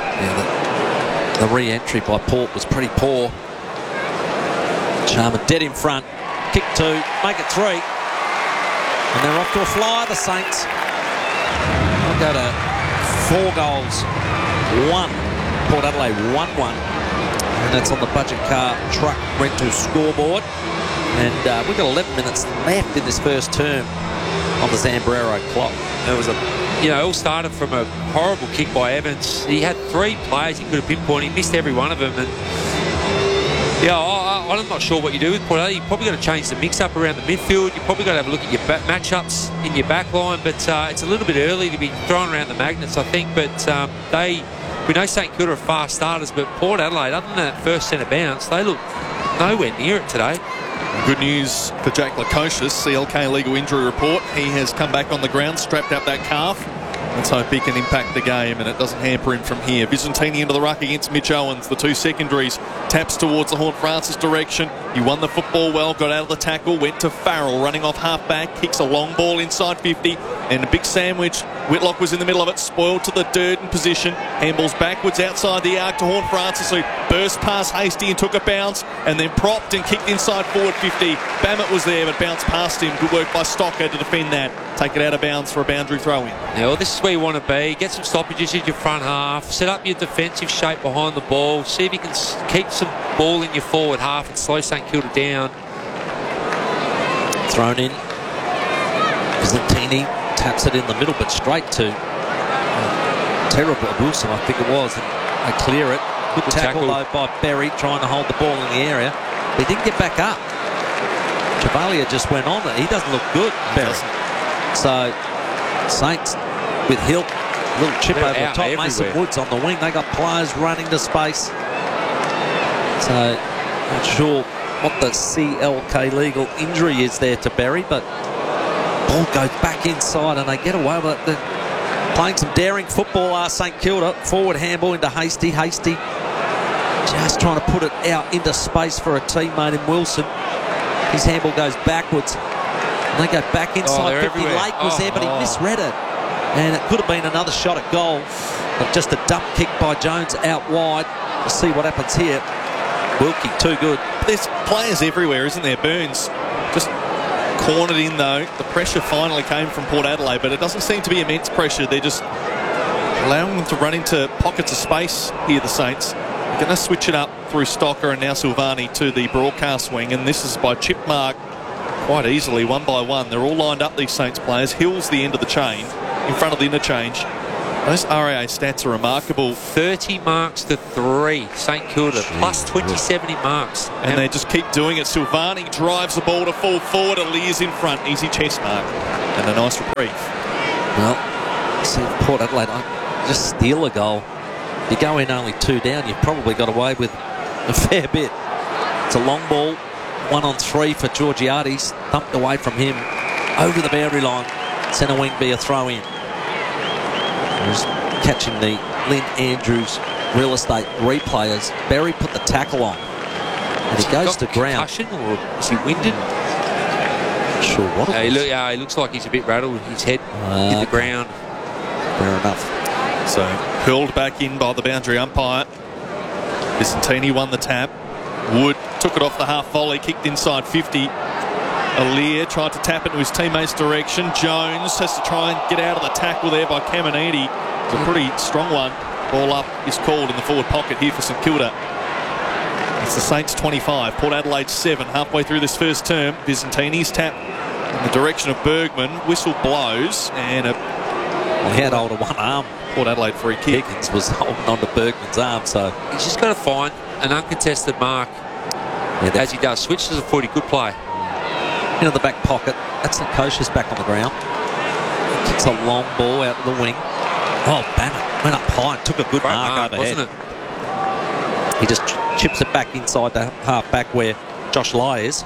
Yeah, the re-entry by Port was pretty poor. Sharma dead in front. Kick 2, make it 3. And they're off to a flyer, the Saints. They'll go to 4 goals, 1. Port Adelaide 1-1. And that's on the budget car truck rental scoreboard. And we've got 11 minutes left in this first term on the Zambrero clock. It was it all started from a horrible kick by Evans. He had 3 players he could have pinpointed. He missed every one of them. And I'm not sure what you do with Port Adelaide. You've probably got to change the mix-up around the midfield. You've probably got to have a look at your matchups in your back line. But it's a little bit early to be throwing around the magnets, I think. But we know St Kilda are fast starters, but Port Adelaide, other than that first centre bounce, they look nowhere near it today. Good news for Jack Lukosius, CLK legal injury report. He has come back on the ground, strapped up that calf. Let's hope he can impact the game and it doesn't hamper him from here. Visentini into the ruck against Mitch Owens. The 2 secondaries. Taps towards the Horne-Francis direction. He won the football well, got out of the tackle, went to Farrell, running off half-back, kicks a long ball inside 50, and a big sandwich. Whitlock was in the middle of it, spoiled to the Durden position. Handballs backwards outside the arc to Horne-Francis, who burst past Hasty and took a bounce, and then propped and kicked inside forward 50. Bammett was there, but bounced past him. Good work by Stocker to defend that. Take it out of bounds for a boundary throw-in. Yeah, well, this is where you want to be. Get some stoppages in your front half. Set up your defensive shape behind the ball. See if you can keep some ball in your forward half and slow St Kilda down. Thrown in. Visentini taps it in the middle, but straight to terrible Wilson, I think it was. And they clear it. Good tackle though by Berry, trying to hold the ball in the area. He didn't get back up. Chevalier just went on it. He doesn't look good, Berry. So Saints with Hill, a little chip over the top. Mason Woods on the wing. They got players running to space. So not sure what the CLK legal injury is there to Berry, but ball goes back inside and they get away with it. They're playing some daring football, St Kilda. Forward handball into Hasty. Hasty just trying to put it out into space for a teammate in Wilson. His handball goes backwards. And they go back inside 50. Lake was there, but he misread it. And it could have been another shot at goal. But just a dump kick by Jones out wide. We'll see what happens here. Wilkie, too good. There's players everywhere, isn't there? Burns just cornered in, though. The pressure finally came from Port Adelaide, but it doesn't seem to be immense pressure. They're just allowing them to run into pockets of space here, the Saints. They're going to switch it up through Stocker and now Silvani to the broadcast wing, and this is by chip mark quite easily, one by one. They're all lined up, these Saints players. Hill's the end of the chain, in front of the interchange. Those RAA stats are remarkable. 30 marks to 3, St Kilda, plus 27 in marks. And they just keep doing it. Silvani drives the ball to full forward. Alia's in front. Easy chest mark. And a nice reprieve. Well, see if Port Adelaide just steal a goal. If you go in only 2 down, you've probably got away with a fair bit. It's a long ball. 1 on 3 for Georgiades. Thumped away from him. Over the boundary line. Centre wing be a throw in. Just catching the Lynn Andrews real estate replayers. Berry put the tackle on. And he goes to ground. Concussion, or is he winded? Not sure what it was. He looks like he's a bit rattled. His head hit the ground. Fair enough. So hurled back in by the boundary umpire. Vicentini won the tap. Wood took it off the half volley, kicked inside 50. Alia tried to tap it to his teammate's direction. Jones has to try and get out of the tackle there by Caminiti. It's a pretty strong one. Ball up is called in the forward pocket here for St Kilda. It's the Saints 25, Port Adelaide 7. Halfway through this first term, Vicentini's tap in the direction of Bergman. Whistle blows and he had hold of one arm. Port Adelaide free kick. Higgins was holding on to Bergman's arm, so he's just got to find an uncontested mark. As he does, switch to the footy, good play. Into the back pocket. That's Nakosha's back on the ground. He kicks a long ball out of the wing. Oh, Banner went up high and took a good mark overhead. Wasn't it? He just chips it back inside the half back where Josh Lai is.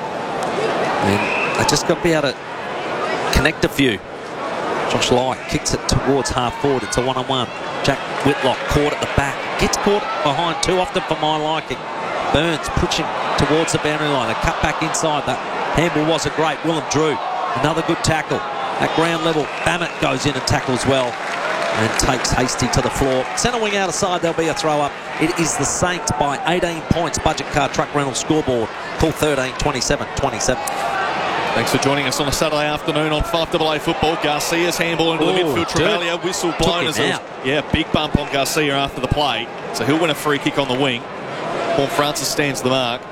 And they just got to be able to connect a few. Josh Lai kicks it towards half forward. It's a one-on-one. Jack Whitlock caught at the back. Gets caught behind too often for my liking. Burns pushing towards the boundary line. A cut back inside. That handball wasn't great. Willem Drew, another good tackle. At ground level, Bammett goes in and tackles well and takes Hasty to the floor. Centre wing out of side, there'll be a throw up. It is the Saints by 18 points. Budget car truck rental scoreboard. Call 13 27 27. Thanks for joining us on a Saturday afternoon on 5AA football. Garcia's handball into the midfield. Travalia, whistle blown as big bump on Garcia after the play. So he'll win a free kick on the wing. Paul Francis stands the mark.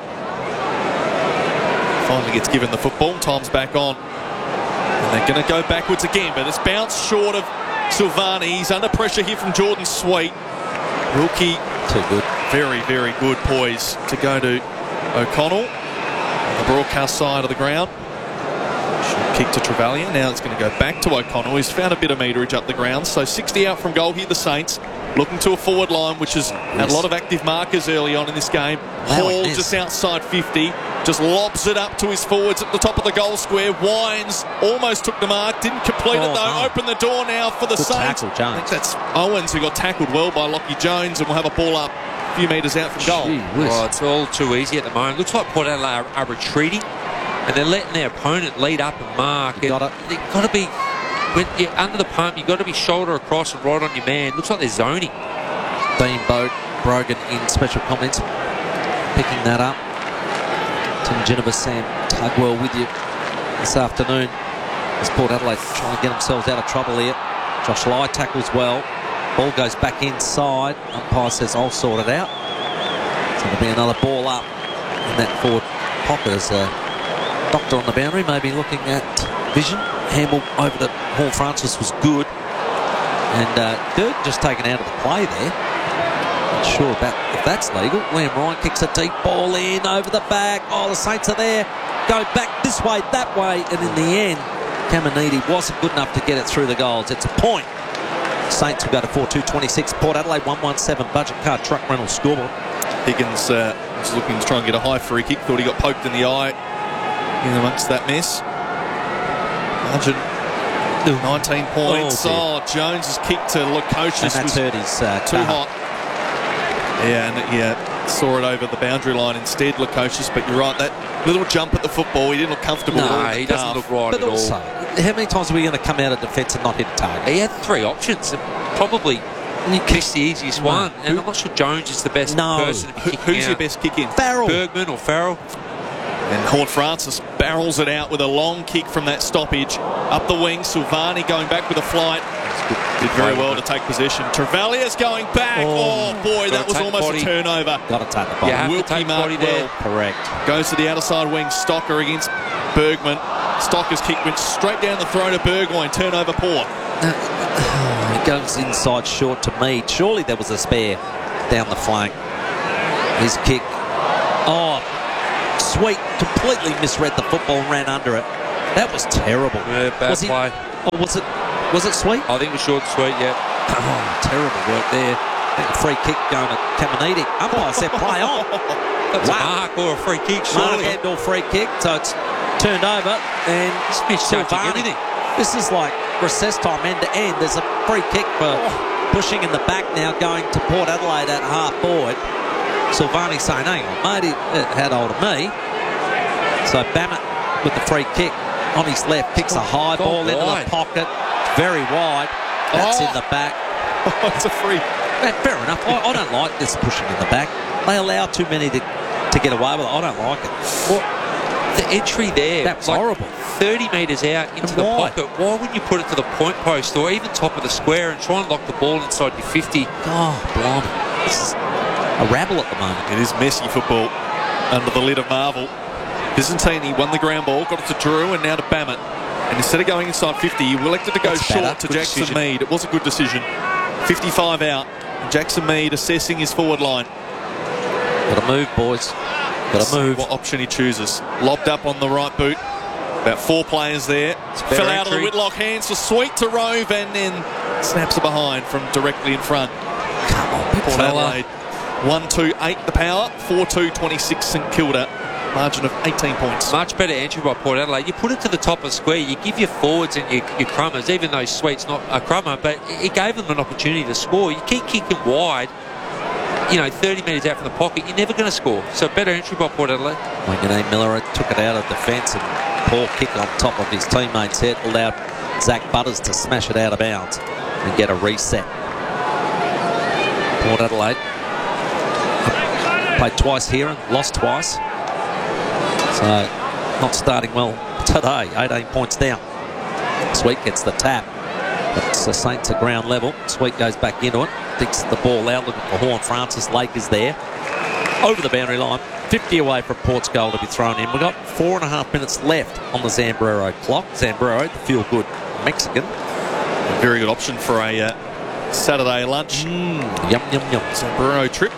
Finally gets given the football. Time's back on. And they're going to go backwards again, but it's bounced short of Silvani. He's under pressure here from Jordan Sweet. Wilkie, too good. Very, very good poise to go to O'Connell on the broadcast side of the ground. Should kick to Travalia. Now it's going to go back to O'Connell. He's found a bit of meterage up the ground. So 60 out from goal here, the Saints. Looking to a forward line, which has had a lot of active markers early on in this game. Hall just outside 50. Just lobs it up to his forwards at the top of the goal square. Wines almost took the mark. Didn't complete it, though. No. Open the door now for the Saints. Tackle, I think that's Owens who got tackled well by Lockie Jones, and will have a ball up a few metres out from goal. It's all too easy at the moment. Looks like Port Adelaide are retreating, and they're letting their opponent lead up and mark. They've got to be, when you're under the pump, you've got to be shoulder across and right on your man. Looks like they're zoning. Dean Brogan in special comments, picking that up. Tim Jennifer, Sam Tugwell with you this afternoon. As Port Adelaide trying to get themselves out of trouble here. Josh Lai tackles well. Ball goes back inside. Umpire says, I'll sort it out. So there'll be another ball up in that forward pocket as Doctor on the boundary, maybe looking at vision. Handball over to Hall Francis was good. And Dirk just taken out of the play there. Not sure about if that's legal. Liam Ryan kicks a deep ball in over the back. Oh, the Saints are there. Go back this way, that way. And in the end, Caminiti wasn't good enough to get it through the goals. It's a point. Saints will go to 4-2-26. Port Adelaide 117. Budget car truck rental scoreboard. Higgins was looking to try and get a high free kick. Thought he got poked in the eye in amongst that mess. Margin 19 points. Jones has kicked to Lukosius. And that's hurt his too hot. Yeah, and saw it over the boundary line instead, Lukosius, but you're right, that little jump at the football, he didn't look comfortable. No, he doesn't look right but at also, all. how many times are we going to come out of defence and not hit a target? He had 3 options and probably missed the easiest one. And I'm not sure Jones is the best person to be kicking Who's out. your best kick in? Farrell. Bergman or Farrell? And Horne-Francis barrels it out with a long kick from that stoppage. Up the wing, Silvani going back with a flight. Did very well to take possession. Trevallia's going back. Oh boy, that was almost a turnover. Got to take the body. You have to take the body there. Correct. Goes to the outer side wing. Stocker against Bergman. Stocker's kick went straight down the throat of Burgoyne. Turnover poor. He goes inside short to Mead. Surely there was a spare down the flank. His kick. Oh, Sweet completely misread the football and ran under it. That was terrible. Yeah, bad play. Or was it Sweet? I think it was short and Sweet, yeah. Oh, terrible work there. I think a free kick going to Caminiti. Umpire said play on. That's a mark or a free kick, surely. Mark and or free kick, so it's turned over. And Silvani. This is like recess time end to end. There's a free kick for pushing in the back now, going to Port Adelaide at half forward. Silvani saying, hang on, mate, it had hold of me. So Bammett with the free kick on his left, kicks a high ball into the pocket, very wide. That's in the back. It's a free. Fair enough. I don't like this pushing in the back. They allow too many to get away with it. I don't like it. Well, the entry there, that was horrible. 30 metres out into the pocket. Why wouldn't you put it to the point post or even top of the square and try and lock the ball inside your 50? Oh, blimey. This is a rabble at the moment. It is messy football under the lid of Marvel. Byzantini won the ground ball, got it to Drew and now to Bammett. And instead of going inside 50, he elected to go short to Jackson Mead. It was a good decision. 55 out. Jackson Mead assessing his forward line. Got to move, boys. Got to move. What option he chooses. Lobbed up on the right boot. About 4 players there. Fell out of the Whitlock hands for Sweet to Rove and then snaps it behind from directly in front. Come on, big Port fella. Adelaide 1-2-8 the power. 4-2-26 St Kilda. Margin of 18 points. Much better entry by Port Adelaide. You put it to the top of the square. You give your forwards and your crummers, even though Sweet's not a crummer, but it gave them an opportunity to score. You keep kicking wide, 30 metres out from the pocket, you're never going to score. So better entry by Port Adelaide. Wangane Miller took it out of defence and poor kick on top of his teammate's head allowed Zach Butters to smash it out of bounds and get a reset. Port Adelaide played twice here and lost twice. So not starting well today. 18 points down. Sweet gets the tap. But the Saints are ground level. Sweet goes back into it. Digs the ball out looking for Horne-Francis. Lake is there. Over the boundary line. 50 away from Port's goal to be thrown in. We've got 4.5 minutes left on the Zambrero clock. Zambrero, the feel-good Mexican. A very good option for a Saturday lunch. Yum, yum, yum. Zambrero trip.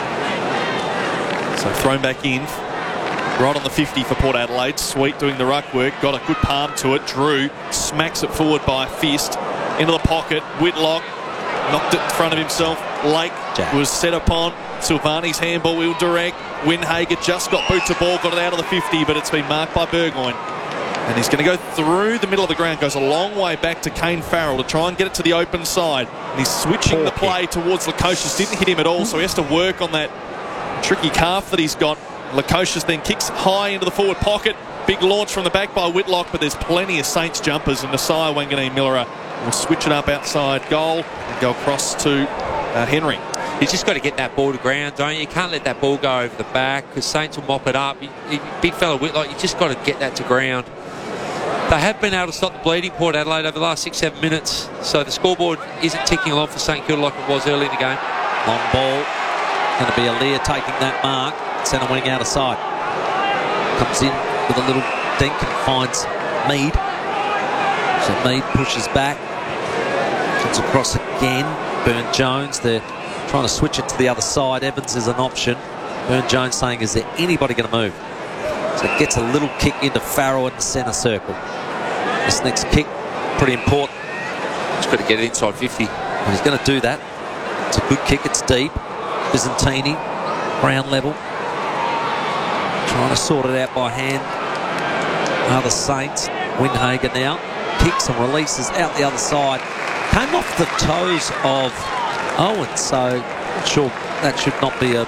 So thrown back in. Right on the 50 for Port Adelaide. Sweet doing the ruck work. Got a good palm to it. Drew smacks it forward by a fist. Into the pocket. Whitlock knocked it in front of himself. Lake was set upon. Silvani's handball wheel direct. Windhager just got boot to ball. Got it out of the 50, but it's been marked by Burgoyne. And he's going to go through the middle of the ground. Goes a long way back to Kane Farrell to try and get it to the open side. And he's switching the play towards Lukosius. Didn't hit him at all, so he has to work on that tricky calf that he's got. Lukosius then kicks high into the forward pocket. Big launch from the back by Whitlock, but there's plenty of Saints jumpers, and Nasiah Wanganeen-Miller will switch it up outside goal and go across to Henry. He's just got to get that ball to ground, don't you? You can't let that ball go over the back because Saints will mop it up. Big fella Whitlock, you just got to get that to ground. They have been able to stop the bleeding, Port Adelaide, over the last 6-7 minutes, so the scoreboard isn't ticking along for St Kilda like it was early in the game. Long ball. Going to be Aaliyah taking that mark. Centre wing out of side. Comes in with a little dink and finds Mead. So Mead pushes back. Comes across again. Burne-Jones. They're trying to switch it to the other side. Evans is an option. Burne-Jones saying, is there anybody going to move? So it gets a little kick into Farrell in the centre circle. This next kick, pretty important. He's got to get it inside 50. And he's going to do that. It's a good kick. It's deep. Byzantini, ground level. Trying to sort it out by hand. The Saints. Windhager now. Kicks and releases out the other side. Came off the toes of Owen, so not sure that should not be a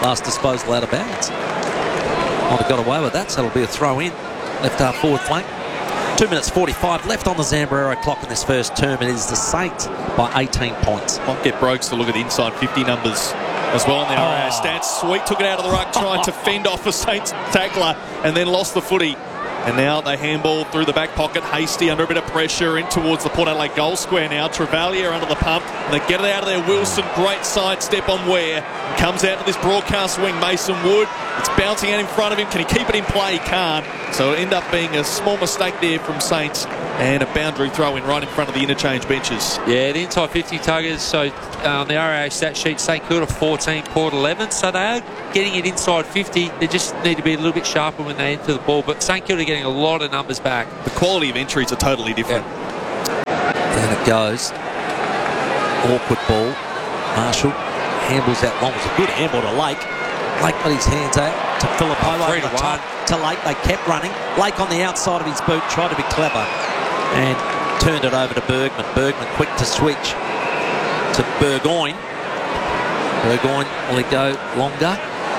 last disposal out of bounds. Might have got away with that, so it'll be a throw in. Left half forward flank. 2 minutes 45 left on the Zambrero clock in this first term. It is the Saints by 18 points. Might get Brokes to look at the inside 50 numbers as well on the RAA stats. Sweet took it out of the ruck, trying to fend off a Saints tackler and then lost the footy. And now they handball through the back pocket. Hasty under a bit of pressure in towards the Port Adelaide goal square now. Travalia under the pump. And they get it out of there. Wilson, great sidestep on Ware. Comes out to this broadcast wing. Mason Wood. It's bouncing out in front of him. Can he keep it in play? He can't. So it'll end up being a small mistake there from Saints. And a boundary throw in right in front of the interchange benches. Yeah, the inside 50 tuggers. So on the RAA stat sheet, St Kilda 14, Port 11. So they are getting it inside 50. They just need to be a little bit sharper when they enter the ball. But St Kilda getting a lot of numbers back. The quality of entries are totally different. And it goes. Awkward ball. Marshall handles that long. It was a good handball to Lake. Lake got his hands out to Filippo over the top to Lake. They kept running. Lake on the outside of his boot tried to be clever and turned it over to Bergman. Bergman quick to switch to Burgoyne. Burgoyne, will he go longer?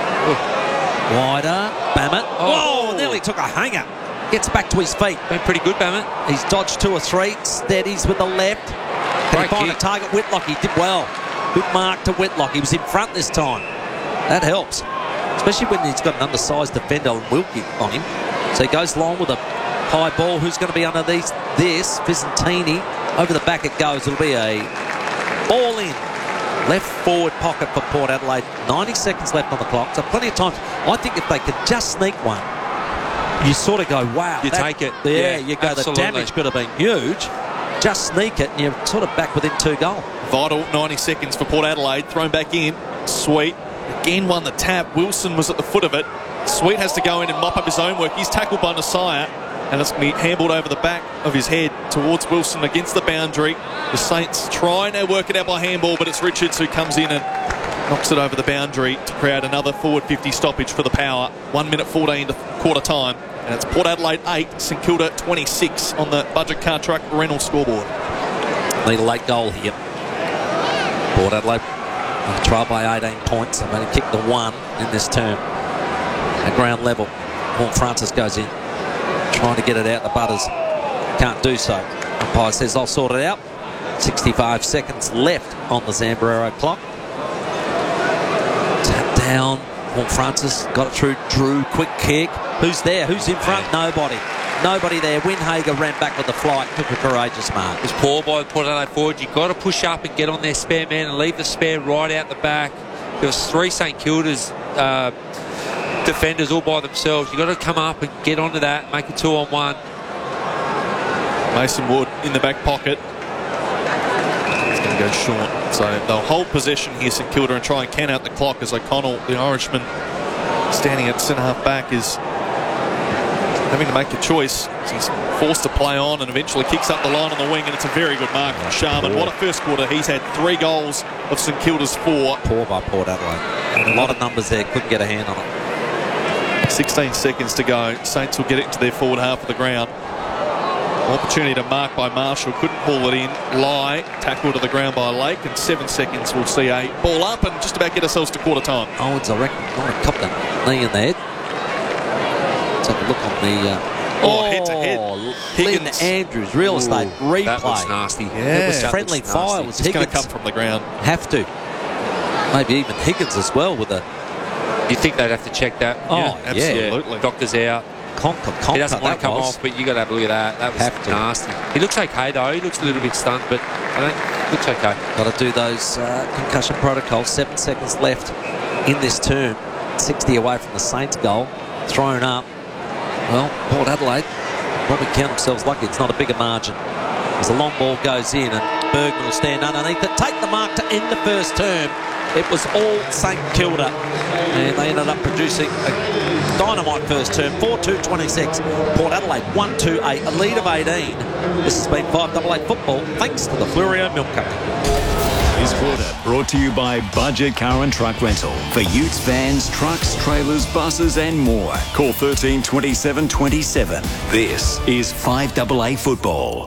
Wider. Bammett. Oh, nearly took a hanger. Gets back to his feet. Been pretty good, Bammett. He's dodged 2 or 3. Steadies with the left. Can he find a target? Whitlock, he did well. Good mark to Whitlock. He was in front this time. That helps. Especially when he's got an undersized defender and Wilkie on him. So he goes long with a high ball. Who's going to be under this? Vicentini. Over the back it goes. It'll be a ball in. Left forward pocket for Port Adelaide. 90 seconds left on the clock. So plenty of time. I think if they could just sneak one, you sort of go, wow. You take it. Yeah, you go, absolutely. The damage could have been huge. Just sneak it and you're sort of back within 2 goals. Vital 90 seconds for Port Adelaide. Thrown back in. Sweet. Again won the tap. Wilson was at the foot of it. Sweet has to go in and mop up his own work. He's tackled by Nasaya. And it's going to be handballed over the back of his head towards Wilson against the boundary. The Saints trying to work it out by handball, but it's Richards who comes in and knocks it over the boundary to create another forward 50 stoppage for the Power. 1 minute 14 to quarter time. And it's Port Adelaide 8, St Kilda 26 on the Budget Car Truck Reynolds scoreboard. Need a late goal here. Port Adelaide trial by 18 points. They've only kicked the 1 in this term. At ground level, Paul Francis goes in. Trying to get it out, the Butters can't do so. Umpire says, I'll sort it out. 65 seconds left on the Zambrero clock. Tap down, Paul Francis got it through Drew, quick kick. Who's there? Who's in front? Nobody. Nobody there. Windhager ran back with the flight, took a courageous mark. It was poor by the Port Adelaide forward. You've got to push up and get on their spare man and leave the spare right out the back. There was 3 St Kilda's defenders all by themselves. You've got to come up and get onto that, make a 2-on-1. Mason Wood in the back pocket. It's going to go short. So they'll hold possession here, St Kilda, and try and can out the clock as O'Connell, the Irishman, standing at centre-half back, is having to make a choice. He's forced to play on and eventually kicks up the line on the wing, and it's a very good mark from Sharman. What a first quarter. He's had 3 goals of St Kilda's 4. Poor by Port Adelaide. And a lot of numbers there, couldn't get a hand on it. 16 seconds to go. Saints will get it into their forward half of the ground. Opportunity to mark by Marshall. Couldn't pull it in. Lai tackled to the ground by Lake. And 7 seconds we'll see a ball up and just about get ourselves to quarter time. Owens, I reckon, might have copped a knee in the head. Let's have a look on the... head to head. Lynn Andrews, real estate replay. That was nasty. It was friendly fire. It was It's going Higgins. to come from the ground. Have to. Maybe even Higgins as well with a... You think they'd have to check that? Oh, yeah, absolutely. Doctor's out. Conker, He doesn't want to come was. off, but you got to have a look at that. That was nasty. He looks okay though. He looks a little bit stunned, but I think he looks okay. Got to do those concussion protocols. 7 seconds left in this term. 60 away from the Saints goal. Thrown up. Well, Port Adelaide probably count themselves lucky. It's not a bigger margin. As the long ball goes in and Bergman will stand underneath it. Take the mark to end the first term. It was all St Kilda. And they ended up producing a dynamite first term. 4-2-26. Port Adelaide 1-2-8. A lead of 18. This has been 5AA football thanks to the Flurio Milk Company. This quarter brought to you by Budget Car and Truck Rental. For utes, vans, trucks, trailers, buses and more. Call 13 27 27. This is 5AA football.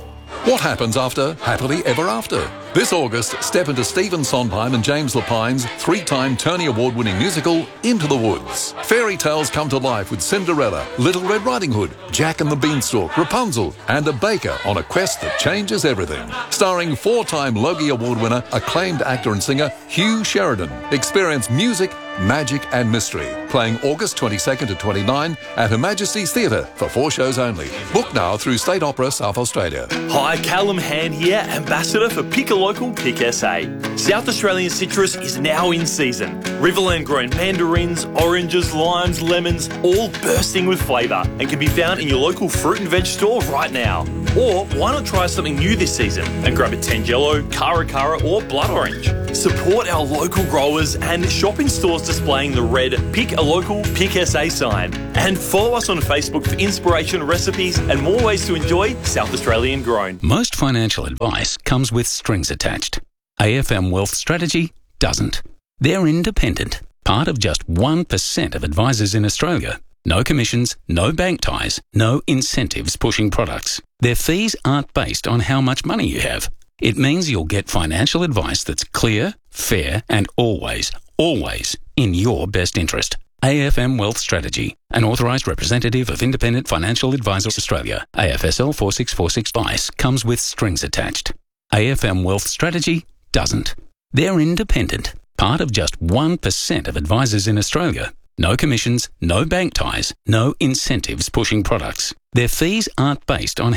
What happens after Happily Ever After? This August, step into Stephen Sondheim and James Lapine's 3-time Tony Award-winning musical, Into the Woods. Fairy tales come to life with Cinderella, Little Red Riding Hood, Jack and the Beanstalk, Rapunzel, and a baker on a quest that changes everything. Starring 4-time Logie Award winner, acclaimed actor and singer Hugh Sheridan. Experience music, magic and mystery. Playing August 22nd to 29 at Her Majesty's Theatre for 4 shows only. Book now through State Opera South Australia. Hi, Callum Hand here, Ambassador for Pick a Local, Pick SA. South Australian citrus is now in season. Riverland grown mandarins, oranges, limes, lemons, all bursting with flavour and can be found in your local fruit and veg store right now. Or why not try something new this season and grab a Tangelo, Cara Cara or Blood Orange. Support our local growers and shop in stores displaying the red Pick a Local, Pick SA sign. And follow us on Facebook for inspiration, recipes and more ways to enjoy South Australian grown. Most financial advice comes with strings attached. AFM Wealth Strategy doesn't. They're independent, part of just 1% of advisors in Australia. No commissions, no bank ties, no incentives pushing products. Their fees aren't based on how much money you have. It means you'll get financial advice that's clear, fair, and always in your best interest. AFM Wealth Strategy, an authorised representative of Independent Financial Advisors Australia. AFSL 4646 advice comes with strings attached. AFM Wealth Strategy doesn't. They're independent, part of just 1% of advisors in Australia. No commissions, no bank ties, no incentives pushing products. Their fees aren't based on